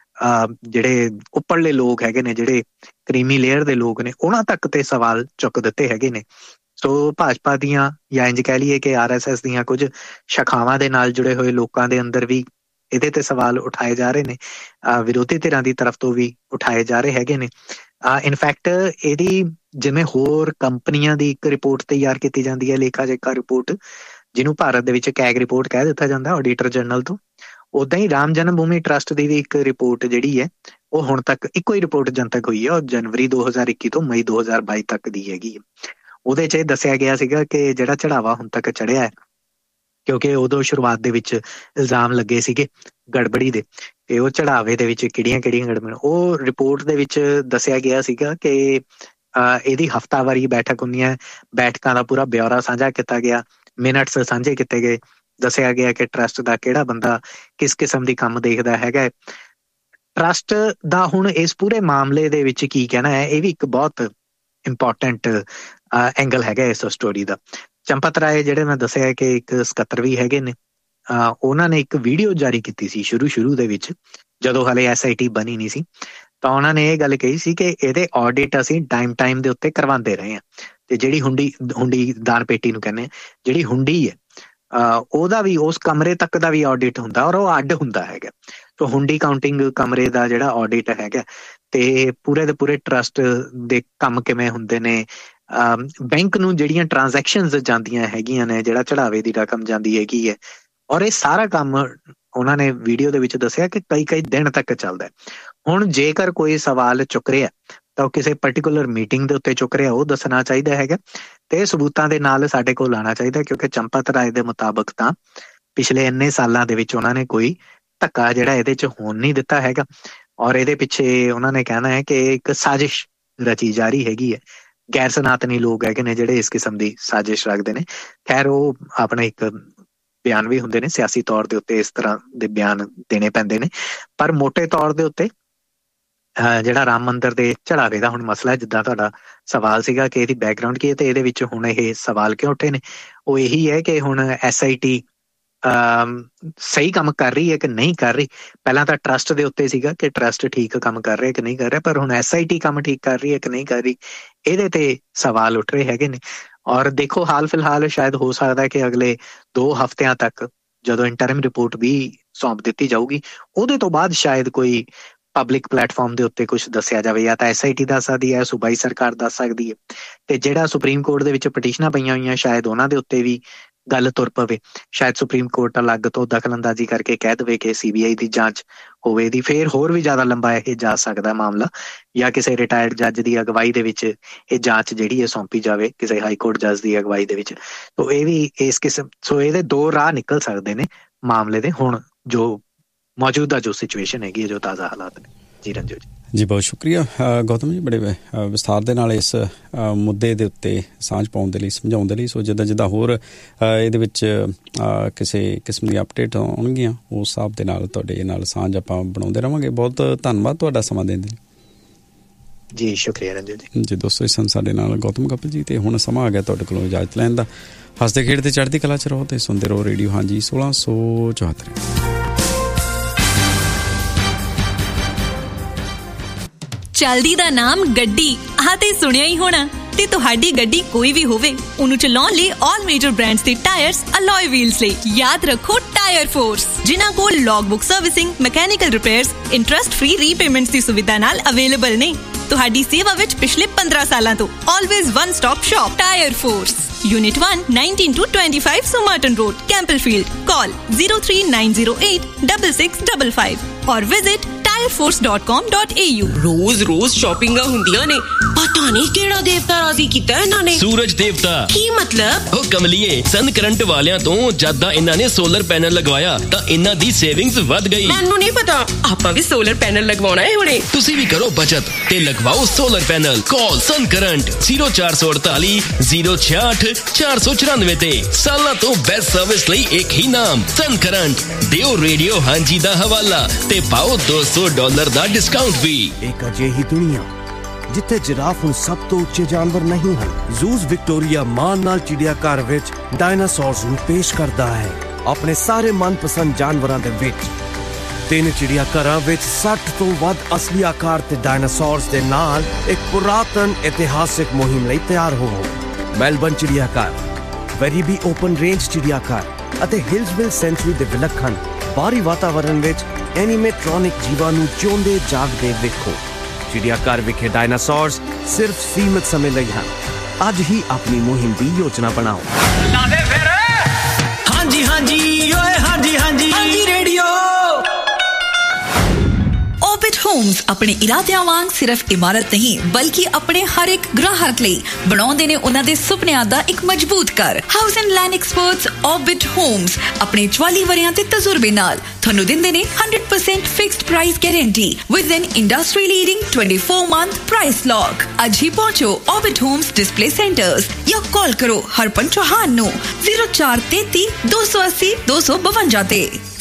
ਜਿਹੜੇ ਉੱਪਰਲੇ ਲੋਕ ਹੈਗੇ ਨੇ, ਜਿਹੜੇ ਕਰੀਮੀ ਲੇਅਰ ਦੇ ਲੋਕ ਨੇ, ਉਹਨਾਂ ਤੱਕ ਤੇ ਸਵਾਲ ਚੁੱਕ ਦਿੱਤੇ ਹੈਗੇ ਨੇ। ਸੋ ਭਾਜਪਾ ਦੀਆਂ ਜਾਂ ਇੰਝ ਕਹਿ ਲਈਏ ਕਿ RSS ਦੀਆਂ ਕੁਝ ਸ਼ਾਖਾਵਾਂ ਦੇ ਨਾਲ ਜੁੜੇ ਹੋਏ ਲੋਕਾਂ ਦੇ ਅੰਦਰ ਵੀ ਇਹਦੇ ਤੇ ਸਵਾਲ ਉਠਾਏ ਜਾ ਰਹੇ ਨੇ, ਵਿਰੋਧੀ ਧਿਰਾਂ ਦੀ ਤਰਫ ਤੋਂ ਵੀ ਉਠਾਏ ਜਾ ਰਹੇ ਹੈਗੇ ਨੇ। ਇਨਫੈਕਟ ਇਹਦੀ ਜਿਵੇਂ ਹੋਰ ਕੰਪਨੀਆਂ ਦੀ ਇੱਕ ਰਿਪੋਰਟ ਤਿਆਰ ਕੀਤੀ ਜਾਂਦੀ ਹੈ, ਲੇਖਾ ਜੋਖਾ ਰਿਪੋਰਟ, ਜਿਹਨੂੰ ਭਾਰਤ ਦੇ ਵਿੱਚ ਕੈਗ ਰਿਪੋਰਟ ਕਹਿ ਦਿੱਤਾ ਜਾਂਦਾ ਆਡੀਟਰ ਜਨਰਲ ਤੋਂ, ਉੱਦਾਂ ਹੀ ਰਾਮ ਜਨਮ ਭੂਮੀ ਟਰਸਟ ਦੀ ਵੀ ਇੱਕ ਰਿਪੋਰਟ ਜਿਹੜੀ ਹੈ ਉਹ ਹੁਣ ਤੱਕ ਇੱਕੋ ਹੀ ਰਿਪੋਰਟ ਜਨਤਕ ਹੋਈ ਹੈ ਔਰ ਜਨਵਰੀ 2021 ਤੋਂ ਮਈ 2022 ਤੱਕ ਦੀ ਹੈਗੀ ਹੈ। ਉਹਦੇ 'ਚ ਇਹ ਦੱਸਿਆ ਗਿਆ ਸੀਗਾ ਕਿ ਜਿਹੜਾ ਚੜਾਵਾ ਹੁਣ ਤੱਕ ਚੜਿਆ ਹੈ, ਕਿਉਂਕਿ ਉਦੋਂ ਸ਼ੁਰੂਆਤ ਦੇ ਵਿੱਚ ਇਲਜ਼ਾਮ ਲੱਗੇ ਸੀਗੇ ਗੜਬੜੀ ਦੇ, ਤੇ ਉਹ ਚੜਾਵੇ ਦੇ ਵਿੱਚ ਕਿਹੜੀਆਂ ਗੜਬੜੀਆਂ, ਉਹ ਰਿਪੋਰਟ ਦੇ ਵਿੱਚ ਦੱਸਿਆ ਗਿਆ ਸੀਗਾ ਕਿ ਇਹਦੀ ਹਫ਼ਤਾਵਾਰੀ ਬੈਠਕ ਹੁੰਦੀਆਂ, ਬੈਠਕਾਂ ਦਾ ਪੂਰਾ ਬਿਊਰਾ ਸਾਂਝਾ ਕੀਤਾ ਗਿਆ, ਮਿਨਟਸ ਸਾਂਝੇ ਕੀਤੇ ਗਏ, ਦੱਸਿਆ ਗਿਆ ਕਿ ਟਰਸਟ ਦਾ ਕਿਹੜਾ ਬੰਦਾ ਕਿਸ ਕਿਸਮ ਦੀ ਕੰਮ ਦੇਖਦਾ ਹੈਗਾ। ਟਰਸਟ ਦਾ ਹੁਣ ਇਸ ਪੂਰੇ ਮਾਮਲੇ ਦੇ ਵਿੱਚ ਕੀ ਕਹਿਣਾ ਹੈ, ਇਹ ਵੀ ਇੱਕ ਬਹੁਤ ਇੰਪੋਰਟੈਂਟ ਐਂਗਲ ਹੈਗਾ ਇਸ ਸਟੋਰੀ ਦਾ। ਚੰਪਤ ਰਾਏ ਜਿਹੜੇ ਮੈਂ ਦੱਸਿਆ ਕਿ ਇੱਕ ਸਕੱਤਰ ਵੀ ਹੈਗੇ ਨੇ, ਉਹਨਾਂ ਨੇ ਇੱਕ ਵੀਡੀਓ ਜਾਰੀ ਕੀਤੀ ਸੀ ਸ਼ੁਰੂ ਦੇ ਵਿੱਚ, ਜਦੋਂ ਹਾਲੇ SIT ਬਣੀ ਨਹੀਂ ਸੀ, ਤਾਂ ਉਹਨਾਂ ਨੇ ਇਹ ਗੱਲ ਕਹੀ ਸੀ ਕਿ ਇਹਦੇ ਆਡਿਟ ਅਸੀਂ ਟਾਈਮ ਦੇ ਉੱਤੇ ਕਰਵਾਉਂਦੇ ਰਹੇ ਹਾਂ, ਤੇ ਜਿਹੜੀ ਹੁੰਡੀ ਦਾਨ ਪੇਟੀ ਨੂੰ ਕਹਿੰਦੇ, ਜਿਹੜੀ ਹੁੰਡੀ ਹੈ ਉਹਦਾ ਵੀ, ਉਸ ਕਮਰੇ ਤੱਕ ਦਾ ਵੀ ਆਡਿਟ ਹੁੰਦਾ ਔਰ ਉਹ ਅੱਡ ਹੁੰਦਾ ਹੈਗਾ। ਸੋ ਹੁੰਡੀ ਕਾਊਂਟਿੰਗ ਕਮਰੇ ਦਾ ਜਿਹੜਾ ਆਡਿਟ ਹੈਗਾ, ਤੇ ਪੂਰੇ ਦੇ ਪੂਰੇ ਟਰਸਟ ਦੇ ਕੰਮ ਕਿਵੇਂ ਹੁੰਦੇ ਨੇ, ਬੈਂਕ ਨੂੰ ਜਿਹੜੀਆਂ ਟ੍ਰਾਂਜੈਕਸ਼ਨਸ ਜਾਂਦੀਆਂ ਹੈਗੀਆਂ ਨੇ, ਜਿਹੜਾ ਚੜਾਵੇ ਦੀ ਰਕਮ ਜਾਂਦੀ ਹੈਗੀ ਹੈ, ਔਰ ਇਹ ਸਾਰਾ ਕੰਮ ਉਹਨਾਂ ਨੇ ਵੀਡੀਓ ਦੇ ਵਿੱਚ ਦੱਸਿਆ ਕਿ ਕਈ ਦਿਨ ਤੱਕ ਚੱਲਦਾ। ਹੁਣ ਜੇਕਰ ਕੋਈ ਸਵਾਲ ਚੁੱਕ ਰਿਹਾ ਤਾਂ ਉਹ ਕਿਸੇ ਪਰਟੀਕੂਲਰ ਮੀਟਿੰਗ ਦੇ ਉੱਤੇ ਚੁੱਕ ਰਿਹਾ, ਉਹ ਦੱਸਣਾ ਚਾਹੀਦਾ ਹੈਗਾ। ਤੇ ਸਬੂਤਾਂ ਦੇ ਨਾਲ ਸਾਡੇ ਕੋਲ ਆਉਣਾ ਚਾਹੀਦਾ, ਕਿਉਂਕਿ ਚੰਪਤ ਰਾਏ ਦੇ ਮੁਤਾਬਕ ਤਾਂ ਪਿਛਲੇ ਇੰਨੇ ਸਾਲਾਂ ਦੇ ਵਿੱਚ ਉਹਨਾਂ ਨੇ ਕੋਈ ਧੱਕਾ ਜਿਹੜਾ ਇਹਦੇ 'ਚ ਹੋਣ ਨਹੀਂ ਦਿੱਤਾ ਹੈਗਾ, ਔਰ ਇਹਦੇ ਪਿੱਛੇ ਉਹਨਾਂ ਨੇ ਕਹਿਣਾ ਹੈ ਕਿ ਇੱਕ ਸਾਜ਼ਿਸ਼ ਰਚੀ ਜਾ ਰਹੀ ਹੈਗੀ ਹੈ। ਗੈਰ ਸਨਾਤਨੀ ਲੋਕ ਹੈਗੇ ਨੇ ਜਿਹੜੇ ਇਸ ਕਿਸਮ ਦੀ ਸਾਜ਼ਿਸ਼ ਰੱਖਦੇ ਨੇ। ਖੈਰ ਉਹ ਆਪਣੇ ਇੱਕ ਬਿਆਨ ਵੀ ਹੁੰਦੇ ਨੇ, ਸਿਆਸੀ ਤੌਰ ਦੇ ਉੱਤੇ ਇਸ ਤਰ੍ਹਾਂ ਦੇ ਬਿਆਨ ਦੇਣੇ ਪੈਂਦੇ ਨੇ, ਪਰ ਮੋਟੇ ਤੌਰ ਦੇ ਉੱਤੇ ਜਿਹੜਾ ਰਾਮ ਮੰਦਿਰ ਦੇ ਚੜਾਵੇ ਦਾ ਹੁਣ ਮਸਲਾ ਹੈ, ਜਿੱਦਾਂ ਤੁਹਾਡਾ ਸਵਾਲ ਸੀਗਾ ਕਿ ਇਹਦੀ ਬੈਕਗਰਾਊਂਡ ਕੀ ਹੈ ਤੇ ਇਹਦੇ ਵਿੱਚ ਹੁਣ ਇਹ ਸਵਾਲ ਕਿਉਂ ਉੱਠੇ ਨੇ, ਉਹ ਇਹੀ ਹੈ ਕਿ ਹੁਣ SIT ਸਹੀ ਕੰਮ ਕਰ ਰਹੀ ਹੈ ਕਿ ਨਹੀਂ ਕਰ ਰਹੀ। ਪਹਿਲਾਂ ਤਾਂ ਟਰਸਟ ਦੇ ਉੱਤੇ ਸੀਗਾ ਕਿ ਟਰਸਟ ਠੀਕ ਕੰਮ ਕਰ ਰਿਹਾ ਕਿ ਨਹੀਂ ਕਰ ਰਿਹਾ, ਪਰ ਹੁਣ SIT ਕੰਮ ਠੀਕ ਕਰ ਰਹੀ ਹੈ ਕਿ ਨਹੀਂ ਕਰ ਰਹੀ, ਇਹਦੇ ਤੇ ਸਵਾਲ ਉੱਠ ਰਹੇ ਹੈਗੇ ਨੇ। ਔਰ ਦੇਖੋ ਹਾਲ ਫਿਲਹਾਲ ਸ਼ਾਇਦ ਹੋ ਸਕਦਾ ਕਿ ਅਗਲੇ 2 ਹਫ਼ਤਿਆਂ ਤੱਕ ਜਦੋਂ ਇੰਟਰਮ ਰਿਪੋਰਟ ਵੀ ਸੌਂਪ ਦਿੱਤੀ ਜਾਊਗੀ, ਉਹਦੇ ਤੋਂ ਬਾਅਦ ਸ਼ਾਇਦ ਕੋਈ ਪਬਲਿਕ ਪਲੇਟਫਾਰਮ ਦੇ ਉੱਤੇ ਕੁਛ ਦੱਸਿਆ ਜਾਵੇ, ਜਾਂ ਤਾਂ SIT ਦੱਸ ਸਕਦੀ ਹੈ, ਸੂਬਾਈ ਸਰਕਾਰ ਦੱਸ ਸਕਦੀ ਹੈ, ਤੇ ਜਿਹੜਾ ਸੁਪਰੀਮ ਕੋਰਟ ਦੇ ਵਿੱਚ ਪਟੀਸ਼ਨਾਂ ਪਈਆਂ ਹੋਈਆਂ ਸ਼ਾਇਦ ਉਹਨਾਂ ਦੇ ਉੱਤੇ ਵੀ ਗੱਲ ਤੁਰ ਪਵੇ। ਸ਼ਾਇਦ ਸੁਪਰੀਮ ਕੋਰਟ ਅਲੱਗ ਤੋਂ ਦਖਲਅੰਦਾਜ਼ੀ ਕਰਕੇ ਕਹਿ ਦੇਵੇ ਕਿ CBI ਦੀ ਜਾਂਚ ਹੋਵੇ ਇਹਦੀ, ਫੇਰ ਹੋਰ ਵੀ ਜ਼ਿਆਦਾ ਲੰਬਾ ਇਹ ਜਾ ਸਕਦਾ ਮਾਮਲਾ, ਜਾਂ ਕਿਸੇ ਰਿਟਾਇਰਡ ਜੱਜ ਦੀ ਅਗਵਾਈ ਦੇ ਵਿੱਚ ਇਹ ਜਾਂਚ ਜਿਹੜੀ ਹੈ ਸੌਂਪੀ ਜਾਵੇ ਕਿਸੇ ਹਾਈ ਕੋਰਟ ਜੱਜ ਦੀ ਅਗਵਾਈ ਦੇ ਵਿੱਚ। ਤੋ ਇਹ ਵੀ ਇਸ ਕਿਸਮ, ਸੋ ਇਹਦੇ 2 ਰਾਹ ਨਿਕਲ ਸਕਦੇ ਨੇ ਮਾਮਲੇ ਦੇ, ਹੁਣ ਜੋ ਮੌਜੂਦਾ ਜੋ ਸਿਚੁਏਸ਼ਨ ਹੈਗੀ ਹੈ, ਜੋ ਤਾਜ਼ਾ ਹਾਲਾਤ ਨੇ। ਜੀ ਰੰਜੂ ਜੀ ਬਹੁਤ ਸ਼ੁਕਰੀਆ ਗੌਤਮ ਜੀ, ਬੜੇ ਵਿਸਥਾਰ ਦੇ ਨਾਲ ਇਸ ਮੁੱਦੇ ਦੇ ਉੱਤੇ ਸਾਂਝ ਪਾਉਣ ਦੇ ਲਈ, ਸਮਝਾਉਣ ਦੇ ਲਈ। ਸੋ ਜਿੱਦਾਂ ਹੋਰ ਇਹਦੇ ਵਿੱਚ ਕਿਸੇ ਕਿਸਮ ਦੀ ਅਪਡੇਟ ਆਉਣਗੀਆਂ ਉਸ ਹਿਸਾਬ ਦੇ ਨਾਲ ਤੁਹਾਡੇ ਨਾਲ ਸਾਂਝ ਆਪਾਂ ਬਣਾਉਂਦੇ ਰਹਾਂਗੇ। ਬਹੁਤ ਧੰਨਵਾਦ ਤੁਹਾਡਾ ਸਮਾਂ ਦੇਣ ਦੇ ਲਈ। ਜੀ ਸ਼ੁਕਰੀਆ ਰੰਜੂ ਜੀ ਦੋਸਤੋ, ਇਸ ਸਨ ਸਾਡੇ ਨਾਲ ਗੌਤਮ ਕਪਿਲ ਜੀ, ਤੇ ਹੁਣ ਸਮਾਂ ਆ ਗਿਆ ਤੁਹਾਡੇ ਕੋਲੋਂ ਇਜਾਜ਼ਤ ਲੈਣ ਦਾ। ਹੱਸਦੇ ਖੇਡਦੇ ਚੜ੍ਹਦੀ ਕਲਾ 'ਚ ਰਹੋ ਤੇ ਸੁਣਦੇ ਰਹੋ ਰੇਡੀਓ ਹਾਂਜੀ 1674। ਚਲਦੀ ਦਾ ਨਾਮ ਗੱਡੀ, ਆਹ ਤੇ ਸੁਣਿਆ ਹੀ ਹੋਣਾ। ਤੇ ਤੁਹਾਡੀ ਗੱਡੀ ਕੋਈ ਵੀ ਹੋਵੇ, ਉਹਨੂੰ ਚਲਾਉਣ ਲਈ ਆਲ ਮੇਜਰ ਬ੍ਰਾਂਡਸ ਦੇ ਟਾਇਰਸ ਅਲੋਏ ਵੀਲਸ ਲਈ ਯਾਦ ਰੱਖੋ ਟਾਇਰ ਫੋਰਸ, ਜਿਨ੍ਹਾਂ ਕੋਲ ਲੌਗਬੁੱਕ servicing, mechanical repairs, interest free repayments ਦੀ ਸੁਵਿਧਾ ਨਾਲ ਅਵੇਲੇਬਲ ਨੇ। ਤੁਹਾਡੀ ਸੇਵਾ ਵਿੱਚ ਪਿਛਲੇ 15 ਸਾਲਾਂ ਤੋਂ always one stop shop tyre force, Unit 1, 19-25 Somerton Road, Campbellfield. Call 03908-6655 or visit tireforce.com.au. ਰੋਜ਼ ਸ਼ਾਪਿੰਗਾਂ ਹੁੰਦੀਆਂ ਨੇ, ਪਤਾ ਨਹੀਂ ਕਿਹੜਾ ਦੇਵਤਾ ਰਾਜ਼ੀ ਕੀਤਾ ਇਹਨਾਂ ਨੇ। ਸੂਰਜ ਦੇਵਤਾ। ਕੀ ਮਤਲਬ? ਉਹ ਕਮਲੀਏ, ਸਨ ਕਰੰਟ ਵਾਲਿਆਂ ਤੋਂ ਜਦ ਇਹਨਾਂ ਨੇ ਸੋਲਰ ਪੈਨਲ ਲਗਵਾਇਆ ਤਾਂ ਇਹਨਾਂ ਦੀ ਸੇਵਿੰਗਸ ਵੱਧ ਗਈ। ਮੈਨੂੰ ਨਹੀਂ ਪਤਾ, ਆਪਾਂ ਵੀ ਸੋਲਰ ਪੈਨਲ ਲਗਵਾਉਣਾ ਹੈ ਹੁਣੇ। ਤੁਸੀਂ ਵੀ ਕਰੋ ਬਚਤ ਤੇ ਲਗਵਾਓ ਸੋਲਰ ਪੈਨਲ। ਕਾਲ ਸਨ ਕਰੰਟ 0448 066 494 ਤੇ। ਸਾਲਾਂ ਤੋਂ ਬੈਸਟ ਸਰਵਿਸ ਲਈ ਇੱਕ ਹੀ ਨਾਮ, ਸਨ ਕਰੰਟ। ਦਿਓ ਰੇਡੀਓ ਹਾਂਜੀ ਦਾ ਹਵਾਲਾ ਤੇ ਪਾਓ $200 ਦਾ ਡਿਸਕਾਊਂਟ ਵੀ। ਇੱਕ ਅਜਿਹੀ ਦੁਨੀਆ ਜਿੱਥੇ ਜਿਰਾਫ ਹੁਣ ਸਭ ਤੋਂ ਉੱਚੇ ਜਾਨਵਰ ਨਹੀਂ ਹਨ। ਜ਼ੂਸ ਵਿਕਟੋਰੀਆ ਮਾਨ ਨਾਲ ਚਿੜੀਆ ਘਰ ਵਿੱਚ ਡਾਇਨਾਸੌਰਸ ਨੂੰ ਪੇਸ਼ ਕਰਦਾ ਹੈ ਆਪਣੇ ਸਾਰੇ ਮਨਪਸੰਦ ਜਾਨਵਰਾਂ ਦੇ ਵਿੱਚ। 3 ਚਿੜੀਆ ਘਰਾਂ ਵਿੱਚ 60 ਤੋਂ ਵੱਧ ਅਸਲੀ ਆਕਾਰ ਤੇ ਡਾਇਨਾਸੌਰਸ ਦੇ ਨਾਲ ਇੱਕ ਪੁਰਾਤਨ ਇਤਿਹਾਸਿਕ ਮੁਹਿੰਮ ਲਈ ਤਿਆਰ ਹੋਵੋ। ਮੈਲਬਨ ਚਿੜੀਆ ਘਰ, ਵੈਰੀਬੀ ਓਪਨ ਰੇਂਜ ਚਿੜੀਆ ਘਰ ਅਤੇ ਹਿਲਸਵਿਲ ਸੈਂਚੁਰੀ ਦੇ ਵਿਲੱਖਣ ਬਾਹਰੀ ਵਾਤਾਵਰਣ ਵਿੱਚ ਐਨੀਮੇਟ੍ਰੋਨਿਕ ਜੀਵਾਂ ਨੂੰ ਜਿਉਂਦੇ ਜਾਗਦੇ ਵੇਖੋ। ਚਿੜੀਆ ਘਰ ਵਿਖੇ ਡਾਇਨਾਸੌਰਸ ਸਿਰਫ ਸੀਮਿਤ ਸਮੇਂ ਲਈ ਹਨ। ਅੱਜ ਹੀ ਆਪਣੀ ਮੁਹਿੰਮ ਦੀ ਯੋਜਨਾ ਬਣਾਓ। ਹਾਂਜੀ ਓਏ ਹਾਂਜੀ ਰੇਡੀਓ। Orbit Homes ਆਪਣੇ ਇਰਾਦਿਆਂ ਵਾਂਗ ਸਿਰਫ ਇਮਾਰਤ ਨਹੀਂ, ਬਲਕਿ ਆਪਣੇ ਹਰ ਇੱਕ ਗ੍ਰਾਹਕ ਲਈ ਬਣਾਉਂਦੇ ਨੇ ਉਹਨਾਂ ਦੇ ਸੁਪਨਿਆਂ ਦਾ ਇੱਕ ਮਜ਼ਬੂਤ ਘਰ। House and land experts Orbit Homes ਆਪਣੇ 44 ਵਰ੍ਹਿਆਂ ਦੇ ਤਜਰਬੇ ਨਾਲ ਤੁਹਾਨੂੰ ਦਿੰਦੇ ਨੇ 100% fixed price guarantee with N industry leading 24-month price lock. ਅੱਜ ਹੀ ਪਹੁੰਚੋ Orbit Homes ਡਿਸਪਲੇ ਸੈਂਟਰਸ ਜਾਂ ਕਾਲ ਕਰੋ ਹਰਪਨ ਚੌਹਾਨ ਨੂੰ 0433 280 252 ਤੇ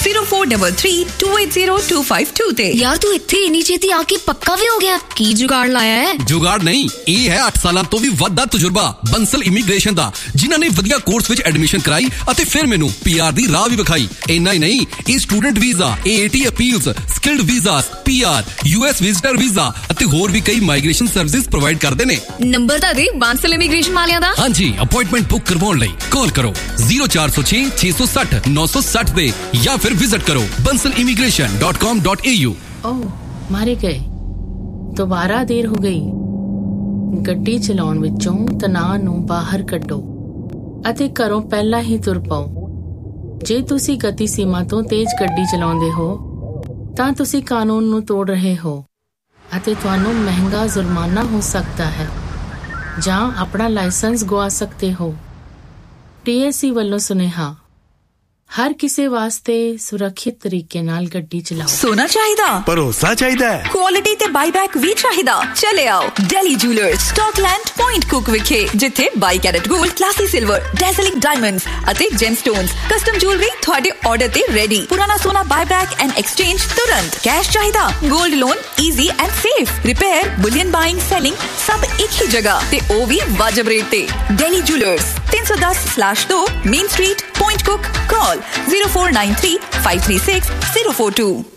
0433-280-252 ਤੇ। ਯਾਰ ਤੂੰ ਇੱਥੇ ਇੰਨੀ ਛੇਤੀ ਆ ਕੇ ਪੱਕਾ ਵੀ ਹੋ ਗਿਆ, ਕੀ ਜੁਗਾੜ ਲਾਇਆ ਹੈ? ਜੁਗਾੜ ਨਹੀਂ, ਇਹ ਹੈ 8 ਸਾਲਾਂ ਤੋਂ ਵੀ ਵੱਧ ਦਾ ਤਜਰਬਾ ਬੰਸਲ ਇਮੀਗ੍ਰੇਸ਼ਨ ਦਾ, ਜਿਨ੍ਹਾਂ ਨੇ ਵਧੀਆ ਕੋਰਸ ਵਿੱਚ ਐਡਮਿਸ਼ਨ ਕਰਾਈ ਅਤੇ ਫਿਰ ਮੈਨੂੰ PR ਦੀ ਰਾਹ ਵੀ ਵਿਖਾਈ। ਇੰਨਾ ਹੀ ਨਹੀਂ, ਇਹ student visa, AAT appeals, skilled visas, PR, US visitor visa ਅਤੇ ਹੋਰ ਵੀ ਕਈ ਮਾਈਗ੍ਰੇਸ਼ਨ ਸਰਵਿਸਿਜ਼ ਪ੍ਰੋਵਾਈਡ ਕਰਦੇ ਨੇ। ਨੰਬਰ ਤਾਂ ਦੇ ਬਾਂਸਲ ਇਮੀਗ੍ਰੇਸ਼ਨ ਵਾਲਿਆਂ ਦਾ। ਹਾਂਜੀ, ਅਪਾਇੰਟਮੈਂਟ ਬੁੱਕ ਕਰਵਾਉਣ ਲਈ ਕਾਲ ਕਰੋ 0406 660 960 ਤੇ ਜਾਂ ਫਿਰ ਵਿਜ਼ਿਟ ਕਰੋ bansalimigration.com.au। ओह, मारे गए। दोबारा देर हो गई। ਗੱਡੀ ਚਲਾਉਣ ਵਿੱਚੋਂ ਤਣਾਅ ਨੂੰ ਬਾਹਰ ਕੱਢੋ ਅਤੇ ਘਰੋਂ ਪਹਿਲਾਂ ਹੀ ਤੁਰ ਪਾਓ। ਜੇ ਤੁਸੀਂ ਗਤੀ ਸੀਮਾ ਤੋਂ ਤੇਜ਼ ਗੱਡੀ ਚਲਾਉਂਦੇ ਹੋ ਤਾਂ ਤੁਸੀਂ ਕਾਨੂੰਨ ਨੂੰ ਤੋੜ ਰਹੇ ਹੋ ਅਤੇ ਤੁਹਾਨੂੰ ਮਹਿੰਗਾ ਜੁਰਮਾਨਾ ਹੋ ਸਕਦਾ ਹੈ। ਜਾਂ ਆਪਣਾ ਲਾਇਸੈਂਸ ਗਵਾ ਸਕਦੇ ਹੋ। TSE ਵੱਲੋਂ ਸੁਨੇਹਾ, ਹਰ ਕਿਸੇ ਵਾਸਤੇ ਸੁਰੱਖਿਅਤ ਤਰੀਕੇ ਨਾਲ ਗੱਡੀ ਚਲਾਓ। ਸੋਨਾ ਚਾਹੀਦਾ, ਭਰੋਸਾ ਚਾਹੀਦਾ ਹੈ, ਕੁਆਲਿਟੀ ਤੇ ਬਾਈਬੈਕ ਵੀ ਚਾਹੀਦਾ। ਚਲੇ ਆਓ ਦਿੱਲੀ ਜੂਲਰਸ, ਸਟਾਕਲੈਂਡ, ਪੁਆਇੰਟ ਕੁਕ ਵਿਖੇ, ਜਿੱਥੇ 22 ਕੈਰਟ 골ਡ, ਕਲਾਸੀ ਸਿਲਵਰ, ਡੈਜ਼ਲਿੰਗ ਡਾਇਮੰਡਸ ਅਤੇ ਜੈਮਸਟੋਨਸ, ਕਸਟਮ ਜੁਐਲਰੀ ਤੁਹਾਡੇ ਆਰਡਰ ਤੇ ਰੈਡੀ। ਪੁਰਾਣਾ ਸੋਨਾ ਬਾਈਬੈਕ ਐਂਡ ਐਕਸਚੇਂਜ ਤੁਰੰਤ। ਕੈਸ਼ ਚਾਹੀਦਾ, 골ਡ loan easy and safe. Repair, bullion buying, selling ਸਭ ਇੱਕ ਹੀ ਜਗ੍ਹਾ ਤੇ ਉਹ ਵੀ ਵਾਜਬ ਰੇਟ ਤੇ। Delhi jewellers, 310/2 main street, point ਕੁਕ। Call 0493 536 042.